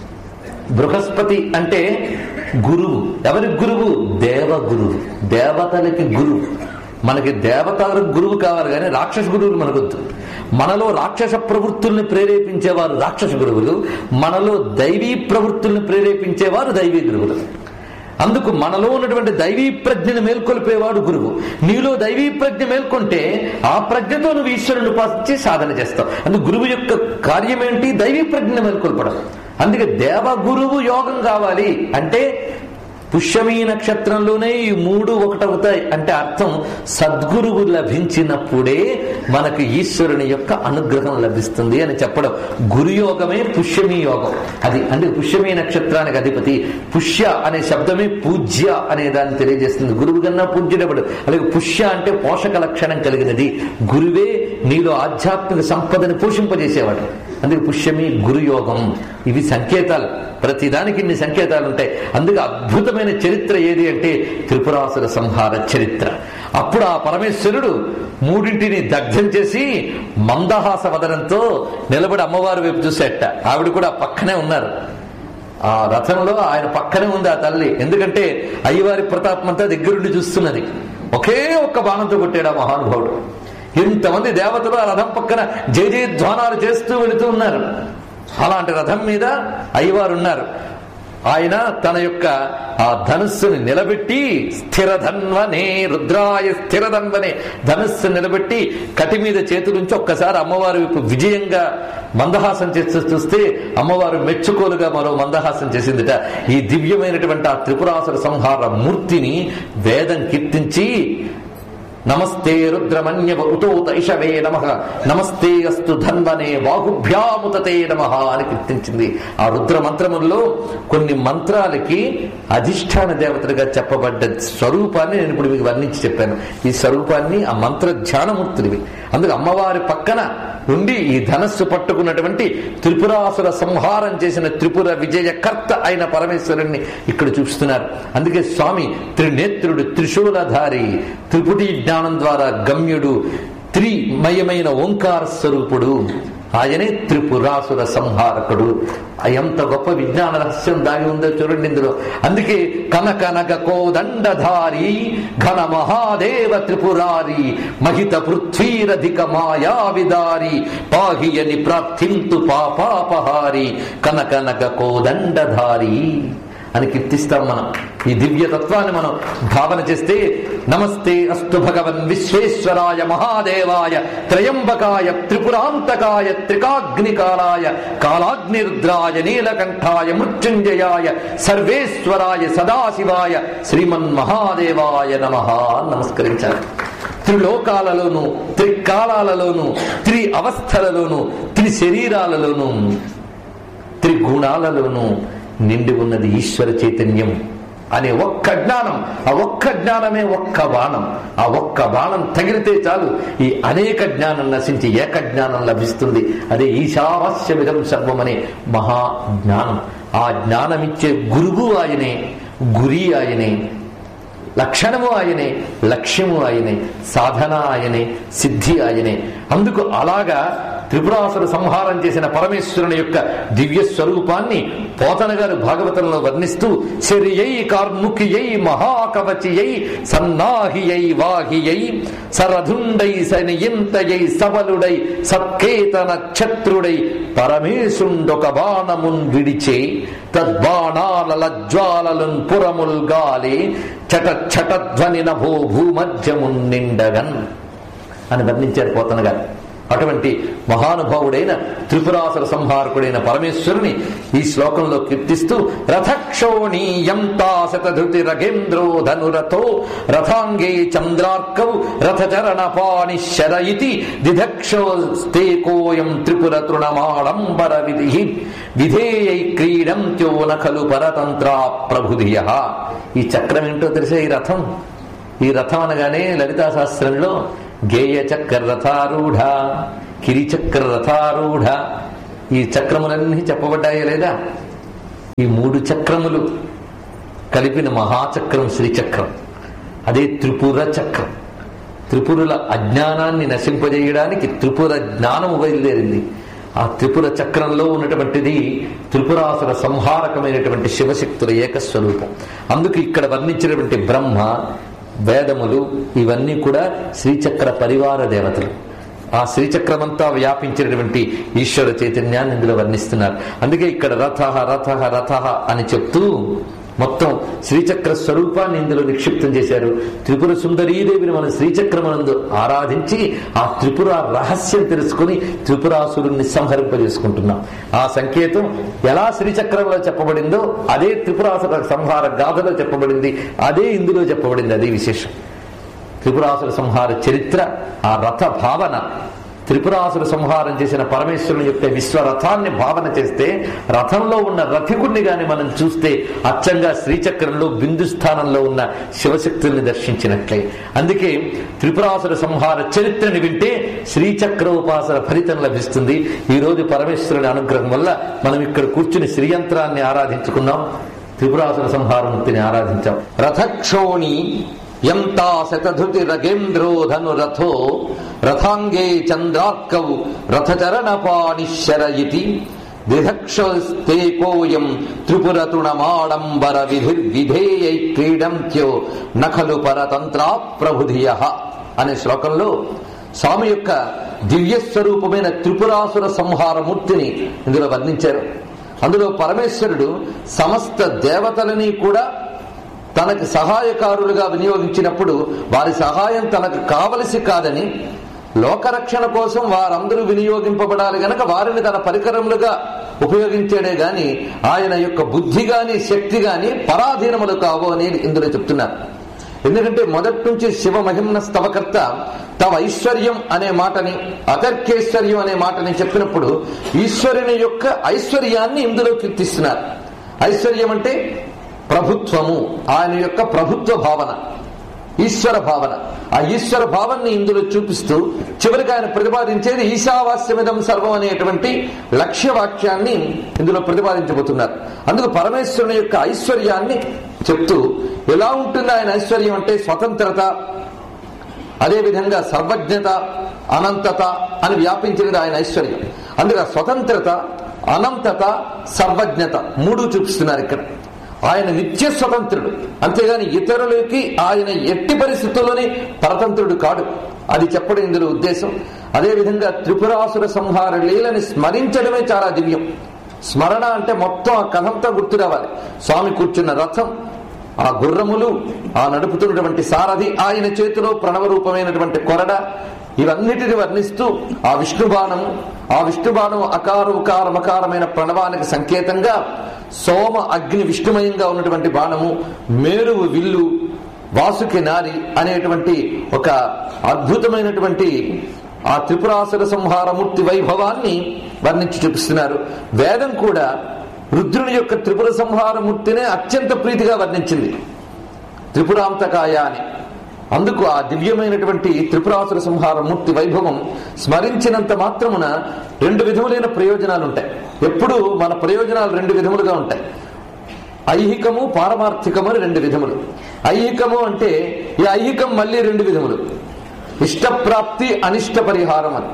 బృహస్పతి అంటే గురువు. ఎవరి గురువు? దేవ గురువు, దేవతలకి గురువు. మనకి దేవతలకు గురువు కావాలి కానీ రాక్షస గురువులు మనకొద్దు. మనలో రాక్షస ప్రవృత్తుల్ని ప్రేరేపించేవారు రాక్షస గురువులు, మనలో దైవీ ప్రవృత్తుల్ని ప్రేరేపించేవారు దైవీ గురువులు. అందుకు మనలో ఉన్నటువంటి దైవీ ప్రజ్ఞను మేల్కొల్పేవాడు గురువు. నీలో దైవీ ప్రజ్ఞ మేల్కొంటే ఆ ప్రజ్ఞతో నువ్వు ఈశ్వరుని ఉపాసించి సాధన చేస్తావు. అందుకు గురువు యొక్క కార్యం ఏంటి? దైవీ ప్రజ్ఞను మేల్కొల్పడం. అందుకే దేవ గురువు యోగం కావాలి అంటే పుష్యమీ నక్షత్రంలోనే ఈ మూడు ఒకటవుతాయి. అంటే అర్థం సద్గురువు లభించినప్పుడే మనకు ఈశ్వరుని యొక్క అనుగ్రహం లభిస్తుంది అని చెప్పడం. గురుయోగమే పుష్యమీ యోగం. అది అంటే పుష్యమీ నక్షత్రానికి అధిపతి. పుష్య అనే శబ్దమే పూజ్య అనే దాన్ని తెలియజేస్తుంది. గురువు కన్నా పూజ్యుడెవడు. అలాగే పుష్య అంటే పోషక లక్షణం కలిగినది. గురువే నీలో ఆధ్యాత్మిక సంపదని పోషింపజేసేవాడు. అందుకే పుష్యమీ గురుయోగం. ఇవి సంకేతాలు. ప్రతిదానికి ఇన్ని సంకేతాలు ఉంటాయి. అందుకే అద్భుతమైన చరిత్ర ఏది అంటే త్రిపురాసుర సంహార చరిత్ర. అప్పుడు ఆ పరమేశ్వరుడు మూడింటిని దగ్ధం చేసి మందహాస వదనంతో నిలబడి అమ్మవారి వైపు చూసేట. ఆవిడ కూడా పక్కనే ఉన్నారు. ఆ రథంలో ఆయన పక్కనే ఉంది ఆ తల్లి. ఎందుకంటే అయ్యవారి ప్రతాపం అంతా దగ్గరుండి చూస్తున్నది. ఒకే ఒక్క బాణంతో కొట్టాడు ఆ మహానుభావుడు. ఇంతమంది దేవతలు ఆ రథం పక్కన జయ జయధ్వానాలు చేస్తూ వెళుతూ ఉన్నారు. అలాంటి రథం మీద అయ్యవారు ఉన్నారు. ఆయన తన యొక్క ఆ ధనుస్సుని నిలబెట్టి స్థిరధన్వనే రుద్రాయ స్థిరధన్వనే ధనుస్సు నిలబెట్టి కటి మీద చేతులుంచి ఒక్కసారి అమ్మవారి వైపు విజయంగా మందహాసం చేస్తూ చూస్తే అమ్మవారు మెచ్చుకోలుగా మరో మందహాసం చేసిందిట. ఈ దివ్యమైనటువంటి ఆ త్రిపురాసుర సంహార మూర్తిని వేదం కీర్తించి నమస్తే రుద్రమన్యవ ఉతోత ఇషవే నమః నమస్తే అస్తు ధన్వనే బాహుభ్యాముతతే నమః అని కీర్తించింది. ఆ రుద్ర మంత్రముల్లో కొన్ని మంత్రాలకి అధిష్టాన దేవతలుగా చెప్పబడ్డ స్వరూపాన్ని నేను ఇప్పుడు మీకు వర్ణించి చెప్పాను. ఈ స్వరూపాన్ని ఆ మంత్ర ధ్యానమూర్తుడివి. అందుకు అమ్మవారి పక్కన ఉండి ఈ ధనస్సు పట్టుకున్నటువంటి త్రిపురాసుర సంహారం చేసిన త్రిపుర విజయకర్త అయిన పరమేశ్వరుణ్ణి ఇక్కడ చూస్తున్నారు. అందుకే స్వామి త్రినేత్రుడు, త్రిశూలధారి, త్రిపుటి జ్ఞానం ద్వారా గమ్యుడు, త్రిమయమైన ఓంకార స్వరూపుడు. ఆయనే త్రిపురాసుర సంహారకుడు. ఎంత గొప్ప విజ్ఞాన రహస్యం దాగి ఉందో చూడండి ఇందులో. అందుకే కనకనగ కోదండధారి ఘన మహాదేవ త్రిపురారి మహిత పృథ్వీరధిక మాయావిదారి పాహియని ప్రార్థింతు పాపాపహారి కనకనగ కోదండధారి అని కీర్తిస్తాం మనం. ఈ దివ్య తత్వాన్ని మనం భావన చేస్తే నమస్తే అస్తు భగవన్ విశ్వేశ్వరాయ మహాదేవాయ త్రయంబకాయ త్రిపురాంతకాయ త్రికాగ్నికాలాయ కాలాగ్నిరుద్రాయ నీలకంఠాయ మృత్యుంజయాయ సర్వేశ్వరాయ సదాశివాయ శ్రీమన్మహాదేవాయ నమః నమస్కరించాలి. త్రిలోకాలలోను, త్రికాలాలలోను, త్రి అవస్థలలోను, త్రి శరీరాలలోను, త్రిగుణాలలోను నిండి ఉన్నది ఈశ్వర చైతన్యం అనే ఒక్క జ్ఞానం. ఆ ఒక్క జ్ఞానమే ఒక్క బాణం. ఆ ఒక్క బాణం తగిలితే చాలు ఈ అనేక జ్ఞానం నశించి ఏక జ్ఞానం లభిస్తుంది. అదే ఈశావాస్యమిదం సర్వం అనే మహాజ్ఞానం. ఆ జ్ఞానమిచ్చే గురువు ఆయనే, గురి ఆయనే, లక్షణము ఆయనే, లక్ష్యము ఆయనే, సాధన ఆయనే, సిద్ధి ఆయనే. అందుకు అలాగా త్రిపురాసుర సంహారం చేసిన పరమేశ్వరుని యొక్క దివ్య స్వరూపాన్ని పోతన గారు భాగవతంలో వర్ణిస్తూ శరియై కార్ముఖియై మహాకవచియై సన్నాహియై వాహియై సరధుండై సనియంతయై సబలుడై సత్కేత నక్షత్రుడై పరమేశుండొక బాణమున్ విడిచే తద్బాణాల లజ్వాలలున్ పురముల్ గాలి చట చటధ్వని నభో భూమధ్యమున్ నిండగన్ అని వర్ణించారు పోతన గారు. అటువంటి మహానుభావుడైన త్రిపురాసుర సంహారకుడైన పరమేశ్వరుని ఈ శ్లోకంలో కీర్తిస్తూ రథక్షోణీయం తాశతధృతి రగేంద్రో ధనురథో రథాంగే చంద్రార్కౌ రథచరణ పాణి శరయితి దిధక్షోస్తేకోయం త్రిపుర తృణమాడంబర విధి విధేయై క్రీడంత్యో నఖలు పరతంత్ర ప్రభుధియ. ఈ చక్రం ఏంటో తెలిసే ఈ రథం. ఈ రథం అనగానే లలితా శాస్త్రంలో గేయ చక్ర రథారూఢ, కిరిచక్ర రథారూఢ, ఈ చక్రములన్నీ చెప్పబడ్డాయే లేదా? ఈ మూడు చక్రములు కలిపిన మహాచక్రం శ్రీచక్రం. అదే త్రిపుర చక్రం. త్రిపురుల అజ్ఞానాన్ని నశింపజేయడానికి త్రిపుర జ్ఞానము బయలుదేరింది. ఆ త్రిపుర చక్రంలో ఉన్నటువంటిది త్రిపురాసుర సంహారకమైనటువంటి శివశక్తుల ఏకస్వరూపం. అందుకు ఇక్కడ వర్ణించినటువంటి బ్రహ్మ, వేదములు ఇవన్నీ కూడా శ్రీచక్ర పరివార దేవతలు. ఆ శ్రీచక్రమంతా వ్యాపించినటువంటి ఈశ్వర చైతన్యాన్ని ఇందులో వర్ణిస్తున్నారు. అందుకే ఇక్కడ రథ రథ రథ అని చెప్తూ మొత్తం శ్రీచక్ర స్వరూపాన్ని ఇందులో నిక్షిప్తం చేశారు. త్రిపుర సుందరీదేవిని మనం శ్రీచక్రమనందు ఆరాధించి ఆ త్రిపుర రహస్యం తెలుసుకుని త్రిపురాసురుణ్ణి సంహరింపజేసుకుంటున్నాం. ఆ సంకేతం ఎలా శ్రీచక్రంలో చెప్పబడిందో అదే త్రిపురాసుర సంహార గాథలో చెప్పబడింది, అదే ఇందులో చెప్పబడింది. అదే విశేషం. త్రిపురాసుర సంహార చరిత్ర, ఆ రథ భావన, త్రిపురాసుర సంహారం చేసిన పరమేశ్వరుని యొక్క విశ్వరథాన్ని భావన చేస్తే రథంలో ఉన్న రథికుణ్ణి గాని మనం చూస్తే అచ్చంగా శ్రీచక్రంలో బిందు స్థానంలో ఉన్న శివశక్తుల్ని దర్శించినట్లే. అందుకే త్రిపురాసుర సంహార చరిత్రని వింటే శ్రీచక్రోపాసన ఫలితం లభిస్తుంది. ఈ రోజు పరమేశ్వరుని అనుగ్రహం వల్ల మనం ఇక్కడ కూర్చుని శ్రీయంత్రాన్ని ఆరాధించుకున్నాం, త్రిపురాసుర సంహారమూర్తిని ఆరాధించాం. రథక్షోణి యంతా శతధృతి రగేంద్రో ధనురథో రథాంగే చంద్రార్కౌ రథచరణ పాణిశరయితి దిధక్షోస్తేకోయం త్రిపుర తృణమాడంబర విధిర్విధేయై క్రీడంత్యో నఖలు పరతంత్రా ప్రభుధియ అనే శ్లోకంలో స్వామి యొక్క దివ్యస్వరూపమైన త్రిపురాసుర సంహారమూర్తిని ఇందులో వర్ణించారు. అందులో పరమేశ్వరుడు సమస్త దేవతలని కూడా తనకు సహాయకారులుగా వినియోగించినప్పుడు వారి సహాయం తనకు కావలసి కాదని, లోకరక్షణ కోసం వారందరూ వినియోగింపబడాలి గనక వారిని తన పరికరములుగా ఉపయోగించాడే గాని ఆయన యొక్క బుద్ధి గాని శక్తి గాని పరాధీనములు కావు అని ఇందులో చెప్తున్నారు. ఎందుకంటే మొదటి నుంచి శివ మహిమ్న స్తవకర్త తవ ఐశ్వర్యం అనే మాటని, అతర్కేశ్వర్యం అనే మాటని చెప్పినప్పుడు ఈశ్వరుని యొక్క ఐశ్వర్యాన్ని ఇందులో కీర్తిస్తున్నారు. ఐశ్వర్యం అంటే ప్రభుత్వము, ఆయన యొక్క ప్రభుత్వ భావన, ఈశ్వర భావన. ఆ ఈశ్వర భావాన్ని ఇందులో చూపిస్తూ చివరికి ఆయన ప్రతిపాదించేది ఈశావాస్యమిదం సర్వం అనేటువంటి లక్ష్యవాక్యాన్ని ఇందులో ప్రతిపాదించబోతున్నారు. అందుకు పరమేశ్వరుని యొక్క ఐశ్వర్యాన్ని చెప్తూ ఎలా ఉంటుంది ఆయన ఐశ్వర్యం అంటే స్వతంత్రత, అదేవిధంగా సర్వజ్ఞత, అనంతత అని వ్యాపించినది ఆయన ఐశ్వర్యం. అందుకే స్వతంత్రత, అనంతత, సర్వజ్ఞత మూడు చూపిస్తున్నారు ఇక్కడ. ఆయన నిత్య స్వతంత్రుడు, అంతేగాని ఇతరులకి ఆయన ఎట్టి పరిస్థితుల్లోనే పరతంత్రుడు కాడు. అది చెప్పడం ఇందులో ఉద్దేశం. అదేవిధంగా త్రిపురాసుర సంహార లీలని స్మరించడమే చాలా దివ్యం. స్మరణ అంటే మొత్తం ఆ కథంతా గుర్తు రావాలి. స్వామి కూర్చున్న రథం, ఆ గుర్రములు, ఆ నడుపుతున్నటువంటి సారథి, ఆయన చేతిలో ప్రణవరూపమైనటువంటి కొరడ, ఇవన్నిటిని వర్ణిస్తూ ఆ విష్ణుబాణము, ఆ విష్ణుబాణం అకార ఉకార మకారమైన ప్రణవానికి సంకేతంగా సోమ అగ్ని విష్ణుమయంగా ఉన్నటువంటి బాణము, మేరువు విల్లు, వాసుకి నారి అనేటువంటి ఒక అద్భుతమైనటువంటి ఆ త్రిపురాసుర సంహారమూర్తి వైభవాన్ని వర్ణించి చూపిస్తున్నారు. వేదం కూడా రుద్రుని యొక్క త్రిపుర సంహారమూర్తినే అత్యంత ప్రీతిగా వర్ణించింది, త్రిపురాంతకాయ అని. అందుకు ఆ దివ్యమైనటువంటి త్రిపురాసుర సంహారమూర్తి వైభవం స్మరించినంత మాత్రమున రెండు విధములైన ప్రయోజనాలు ఉంటాయి. ఎప్పుడు మన ప్రయోజనాలు రెండు విధములుగా ఉంటాయి. ఐహికము, పారమార్థికము అని రెండు విధములు. ఐహికము అంటే ఈ ఐహికం మళ్ళీ రెండు విధములు, ఇష్టప్రాప్తి, అనిష్ట పరిహారం అని.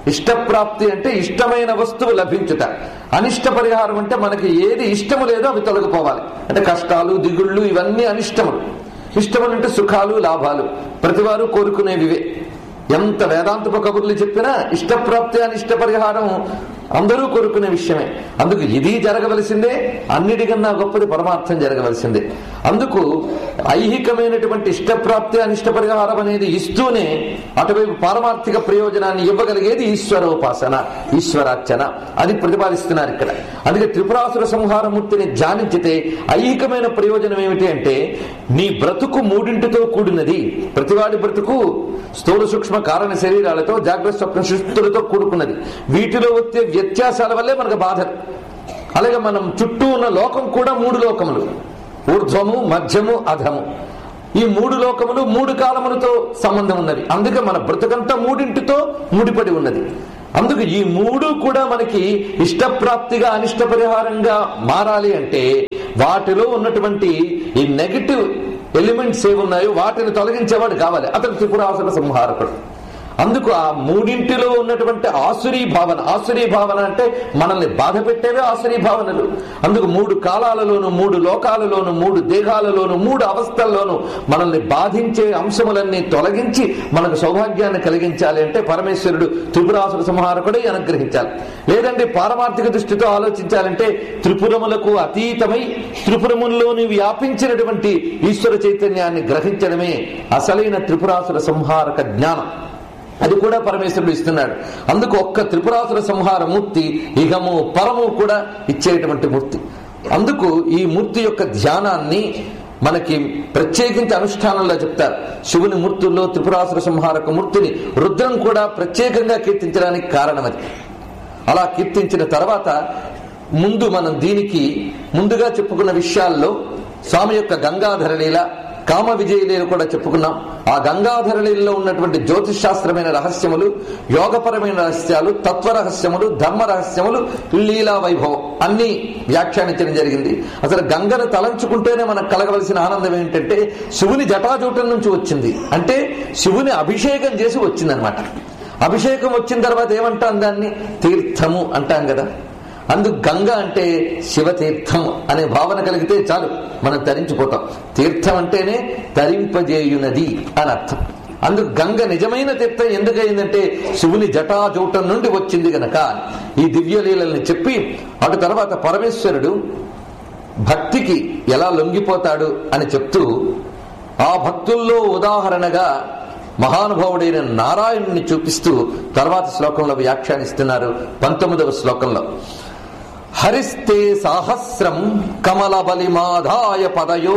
ఇష్టప్రాప్తి అంటే ఇష్టమైన వస్తువు లభించుట, అనిష్ట పరిహారం అంటే మనకి ఏది ఇష్టము లేదో అవి తొలగిపోవాలి. అంటే కష్టాలు, దిగుళ్ళు ఇవన్నీ అనిష్టములు. ఇష్టములు అంటే సుఖాలు, లాభాలు, ప్రతివారు కోరుకునేవివే. ఎంత వేదాంతపు కబుర్లు చెప్పినా ఇష్టప్రాప్తి అనిష్ట పరిహారం అందరూ కోరుకునే విషయమే. అందుకు ఇది జరగవలసిందే, అన్నిటికన్నా గొప్పది పరమార్థం జరగవలసిందే. అందుకు ఐహికమైనటువంటి ఇష్టప్రాప్తి అనిష్ట పరిహారం అనేది ఇస్తూనే అటువైపు పారమార్థిక ప్రయోజనాన్ని ఇవ్వగలిగేది ఈశ్వరోపాసన, ఈశ్వరార్చన. అది ప్రతిపాదిస్తున్నారు ఇక్కడ. అందుకే త్రిపురాసుర సంహారమూర్తిని ధ్యానించితే ఐహికమైన ప్రయోజనం ఏమిటి అంటే, నీ బ్రతుకు మూడింటితో కూడినది. ప్రతివాడి బ్రతుకు స్థూల సూక్ష్మ కారణ శరీరాలతో, జాగ్రత్త స్వప్న సుషుప్తులతో కూడుకున్నది. వీటిలో వచ్చే వ్యత్యాసాల వల్లే మనకు బాధ. అలాగే మనం చుట్టూ ఉన్న లోకం కూడా మూడు లోకములు, ఊర్ధ్వము, మధ్యము, అధము. ఈ మూడు లోకములు మూడు కాలములతో సంబంధం ఉన్నది. అందుకే మన బ్రతుకంతా మూడింటితో ముడిపడి ఉన్నది. అందుకు ఈ మూడు కూడా మనకి ఇష్టప్రాప్తిగా అనిష్ట పరిహారంగా మారాలి అంటే వాటిలో ఉన్నటువంటి ఈ నెగటివ్ ఎలిమెంట్స్ ఏమున్నాయో వాటిని తొలగించేవాడు కావాలి. అతను త్రిపురాసుర సంహారకుడు. అందుకు ఆ మూడింటిలో ఉన్నటువంటి ఆసురీ భావన, ఆసురీ భావన అంటే మనల్ని బాధ పెట్టేవే ఆసురీ భావనలు. అందుకు మూడు కాలాలలోను, మూడు లోకాలలోను, మూడు దేహాలలోను, మూడు అవస్థల్లోనూ మనల్ని బాధించే అంశములన్నీ తొలగించి మనకు సౌభాగ్యాన్ని కలిగించాలి అంటే పరమేశ్వరుడు త్రిపురాసుర సంహారకుడే అనుగ్రహించాలి. లేదంటే పారమార్థిక దృష్టితో ఆలోచించాలంటే త్రిపురములకు అతీతమై త్రిపురముల్లోని వ్యాపించినటువంటి ఈశ్వర చైతన్యాన్ని గ్రహించడమే అసలైన త్రిపురాసుర సంహారక జ్ఞానం. అది కూడా పరమేశ్వరుడు ఇస్తున్నాడు. అందుకు ఒక్క త్రిపురాసుర సంహార మూర్తి ఇహము పరము కూడా ఇచ్చేటువంటి మూర్తి. అందుకు ఈ మూర్తి యొక్క ధ్యానాన్ని మనకి ప్రత్యేకించి అనుష్ఠానంలో చెప్తారు. శివుని మూర్తుల్లో త్రిపురాసుర సంహారక మూర్తిని రుద్రం కూడా ప్రత్యేకంగా కీర్తించడానికి కారణం అది. అలా కీర్తించిన తర్వాత ముందు మనం దీనికి ముందుగా చెప్పుకున్న విషయాల్లో స్వామి యొక్క గంగాధర లీల, కామ విజయలీల కూడా చెప్పుకున్నాం. ఆ గంగాధర లీలలో ఉన్నటువంటి జ్యోతిష్ శాస్త్రమైన రహస్యములు, యోగపరమైన రహస్యాలు, తత్వ రహస్యములు, ధర్మ రహస్యములు, లీలా వైభవం అన్ని వ్యాఖ్యానించడం జరిగింది. అసలు గంగను తలంచుకుంటేనే మనకు కలగవలసిన ఆనందం ఏంటంటే శివుని జటాజూటం నుంచి వచ్చింది. అంటే శివుని అభిషేకం చేసి వచ్చిందనమాట. అభిషేకం వచ్చిన తర్వాత ఏమంటాం, దాన్ని తీర్థము అంటాం కదా. అందుకు గంగ అంటే శివతీర్థం అనే భావన కలిగితే చాలు, మనం తరించిపోతాం. తీర్థం అంటేనే తరింపజేయునది అని అర్థం. అందుకు గంగ నిజమైన తీర్థం ఎందుకయిందంటే శివుని జటాజూటం నుండి వచ్చింది గనక ఈ దివ్యలీలని చెప్పి అటు తర్వాత పరమేశ్వరుడు భక్తికి ఎలా లొంగిపోతాడు అని చెప్తూ ఆ భక్తుల్లో ఉదాహరణగా మహానుభావుడైన నారాయణుని చూపిస్తూ తర్వాత శ్లోకంలో వ్యాఖ్యానిస్తున్నారు. పంతొమ్మిదవ శ్లోకంలో హరిస్తే సాహస్రం కమల బలిమాధాయ పదయో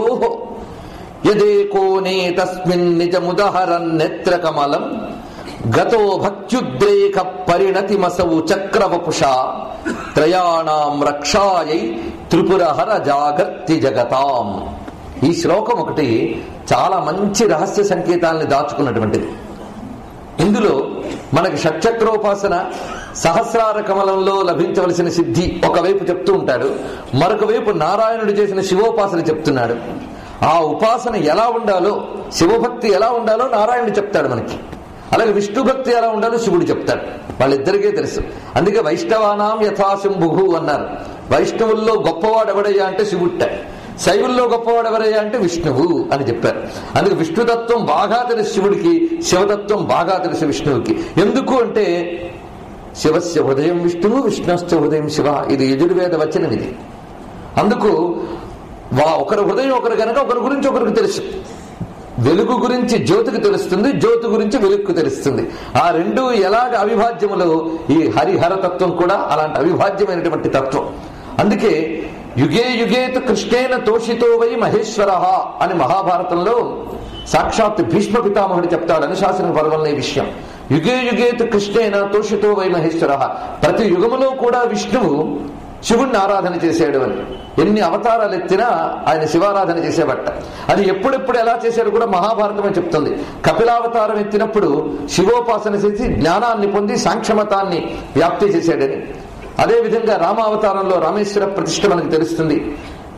యదేకోనే తస్మిన్ నిజముదహరన్ నేత్ర కమలం గతో భక్త్యుద్రేక పరిణతిమసౌ చక్రవపుషా త్రయాణాం రక్షాయై త్రిపురహర జాగర్తి జగతాం. ఈ శ్లోకం ఒకటి చాలా మంచి రహస్య సంకేతాలని దాచుకున్నటువంటిది. ఇందులో మనకి షట్చక్రోపాసన, సహస్రార కమలంలో లభించవలసిన సిద్ధి ఒకవైపు చెప్తూ ఉంటాడు, మరొక వైపు నారాయణుడు చేసిన శివోపాసన చెప్తున్నాడు. ఆ ఉపాసన ఎలా ఉండాలో, శివభక్తి ఎలా ఉండాలో నారాయణుడు చెప్తాడు మనకి. అలాగే విష్ణు భక్తి ఎలా ఉండాలో శివుడు చెప్తాడు. వాళ్ళిద్దరికీ తెలుసు. అందుకే వైష్ణవానాం యథాశంభు అన్నారు. వైష్ణవుల్లో గొప్పవాడు ఎవడయ్యా అంటే శివుట్ట, శైవుల్లో గొప్పవాడు ఎవరయ్యా అంటే విష్ణువు అని చెప్పారు. అందుకే విష్ణుతత్వం బాగా తెలుసు శివుడికి, శివతత్వం బాగా తెలుసు విష్ణువుకి. ఎందుకు అంటే శివస్య హృదయం విష్ణువు, విష్ణుశ్చ హృదయం శివ. ఇది యజుర్వేద వచనం ఇది. అందుకు వా ఒకరి హృదయం ఒకరు కనుక ఒకరి గురించి ఒకరికి తెలుసు. వెలుగు గురించి జ్యోతికి తెలుస్తుంది, జ్యోతి గురించి వెలుగుకు తెలుస్తుంది. ఆ రెండు ఎలాగ అవిభాజ్యములో ఈ హరిహరతత్వం కూడా అలాంటి అవిభాజ్యమైనటువంటి తత్వం. అందుకే యుగే యుగేతు కృష్ణేన తోషితో వై మహేశ్వర అని మహాభారతంలో సాక్షాత్ భీష్మ పితామహుడు చెప్తాడు అనుశాసన పర్వంలో ఈ విషయం. యుగే యుగేతు కృష్ణేన తోషితో వై మహేశ్వర. ప్రతి యుగములో కూడా విష్ణువు శివుణ్ణి ఆరాధన చేశాడు అని. ఎన్ని అవతారాలు ఎత్తినా ఆయన శివారాధన చేసేబట్ట. అది ఎప్పుడెప్పుడు ఎలా చేశాడు కూడా మహాభారతమే చెప్తుంది. కపిలావతారం ఎత్తినప్పుడు శివోపాసన చేసి జ్ఞానాన్ని పొంది సాంఖ్యమతాన్ని వ్యాప్తి చేశాడని. అదేవిధంగా రామావతారంలో రామేశ్వర ప్రతిష్ఠ మనకు తెలుస్తుంది.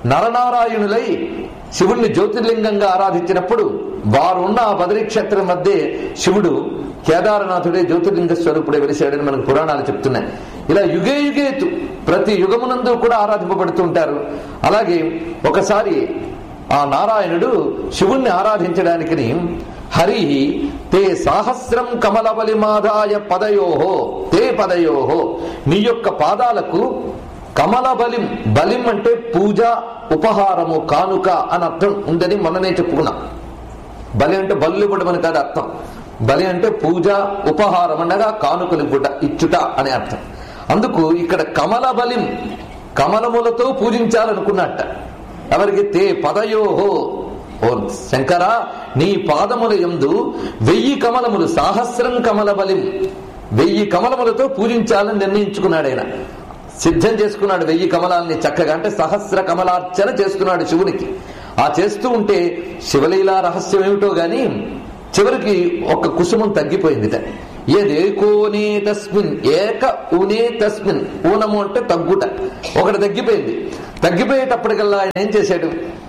నరనారాయణులై శివుణ్ణి జ్యోతిర్లింగంగా ఆరాధించినప్పుడు వారు ఉన్న ఆ బదరీ క్షేత్రం మధ్య శివుడు కేదారనాథుడే జ్యోతిర్లింగ స్వరూపుడే వెలిశాడని మనకు పురాణాలు చెప్తున్నాయి. ఇలా యుగే యుగేతు ప్రతి యుగమునందు కూడా ఆరాధింపబడుతూ ఉంటారు. అలాగే ఒకసారి ఆ నారాయణుడు శివుణ్ణి ఆరాధించడానికని హరి తే సాహస్రం కమలబలి మాదాయ పదయోహో తే పదయోహో నీ యొక్క పాదాలకు కమల బలిం, బలిం అంటే పూజ, ఉపహారము, కానుక అని అర్థం ఉందని మొన్ననే చెప్పుకున్నాం. బలి అంటే బల్లు ఇవ్వడం అని కాదు అర్థం. బలి అంటే పూజ, ఉపహారం అనగా కానుకలు ఇవ్వుట, ఇచ్చుట అనే అర్థం. అందుకు ఇక్కడ కమల బలిం, కమలములతో పూజించాలనుకున్నట్ట. ఎవరికి? తే పదయోహో, ఓ శంకర నీ పాదముల యందు వెయ్యి కమలములు, సాహస్రం కమల బలిం, వెయ్యి కమలములతో పూజించాలని నిర్ణయించుకున్నాడు. ఆయన సిద్ధం చేసుకున్నాడు వెయ్యి కమలాల్ని చక్కగా. అంటే సహస్ర కమలార్చన చేసుకున్నాడు శివునికి. ఆ చేస్తూ ఉంటే శివలీలా రహస్యం ఏమిటో గాని చివరికి ఒక కుసుమం తగ్గిపోయిందిట. ఏదేకోనే తస్మిన్ ఏక ఊనే తస్మిన్, ఊనము అంటే తగ్గుట, ఒకటి తగ్గిపోయింది. తగ్గిపోయేటప్పటికల్లా ఆయన ఏం చేశాడు?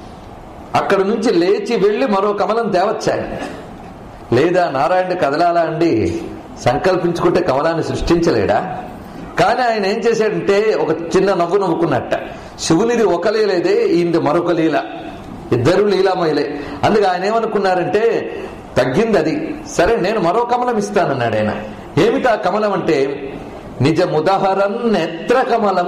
అక్కడ నుంచి లేచి వెళ్లి మరో కమలం తేవచ్చాడు. లేదా నారాయణుడు కదలాలా అండి? సంకల్పించుకుంటే కమలాన్ని సృష్టించలేడా? కానీ ఆయన ఏం చేశాడంటే ఒక చిన్న నవ్వు నవ్వుకున్నట్ట. శివునిది ఒక లీలేదే, ఈయనది మరొక లీల, ఇద్దరు లీలామయులే. అందుకు ఆయన ఏమనుకున్నారంటే తగ్గింది అది, సరే నేను మరో కమలం ఇస్తానన్నాడు ఆయన. ఏమిటా కమలం అంటే నిజముదహరన్ నేత్ర కమలం.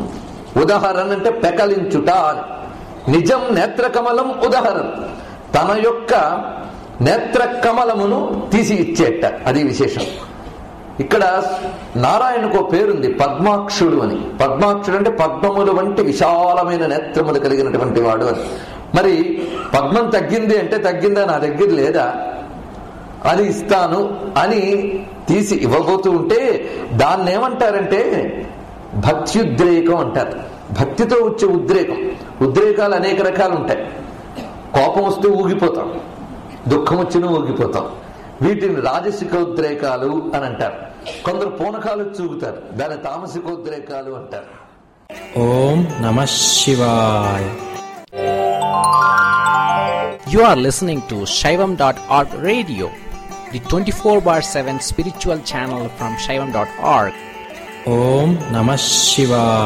ఉదహరన్ అంటే పెకలించుట, నిజం నేత్ర కమలం ఉదహరన్, తన యొక్క నేత్ర కమలమును తీసి ఇచ్చేట. అది విశేషం. ఇక్కడ నారాయణకు పేరుంది పద్మాక్షుడు అని. పద్మాక్షుడు అంటే పద్మములు వంటి విశాలమైన నేత్రములు కలిగినటువంటి వాడు అని. మరి పద్మం తగ్గింది అంటే తగ్గిందా, నా దగ్గర లేదా, అది ఇస్తాను అని తీసి ఇవ్వబోతూ ఉంటే దాన్ని ఏమంటారంటే భక్త్యుద్రేకం అంటారు. భక్తితో వచ్చే ఉద్రేకం. ఉద్రేకాలు అనేక రకాలు ఉంటాయి. కోపం వస్తే ఊగిపోతాం, దుఃఖం వచ్చినా ఊగిపోతాం. వీటిని రాజసికోద్రేకాలు అని అంటారు. కొందరు పూనకాలు చూగుతారు, దాన్ని తామసికోద్రేకాలు అంటారు.
ఓం నమః శివాయ. You are listening to Shaivam dot org radio, the twenty-four bar seven spiritual channel from Shaivam dot org. Om Namah Shivaya.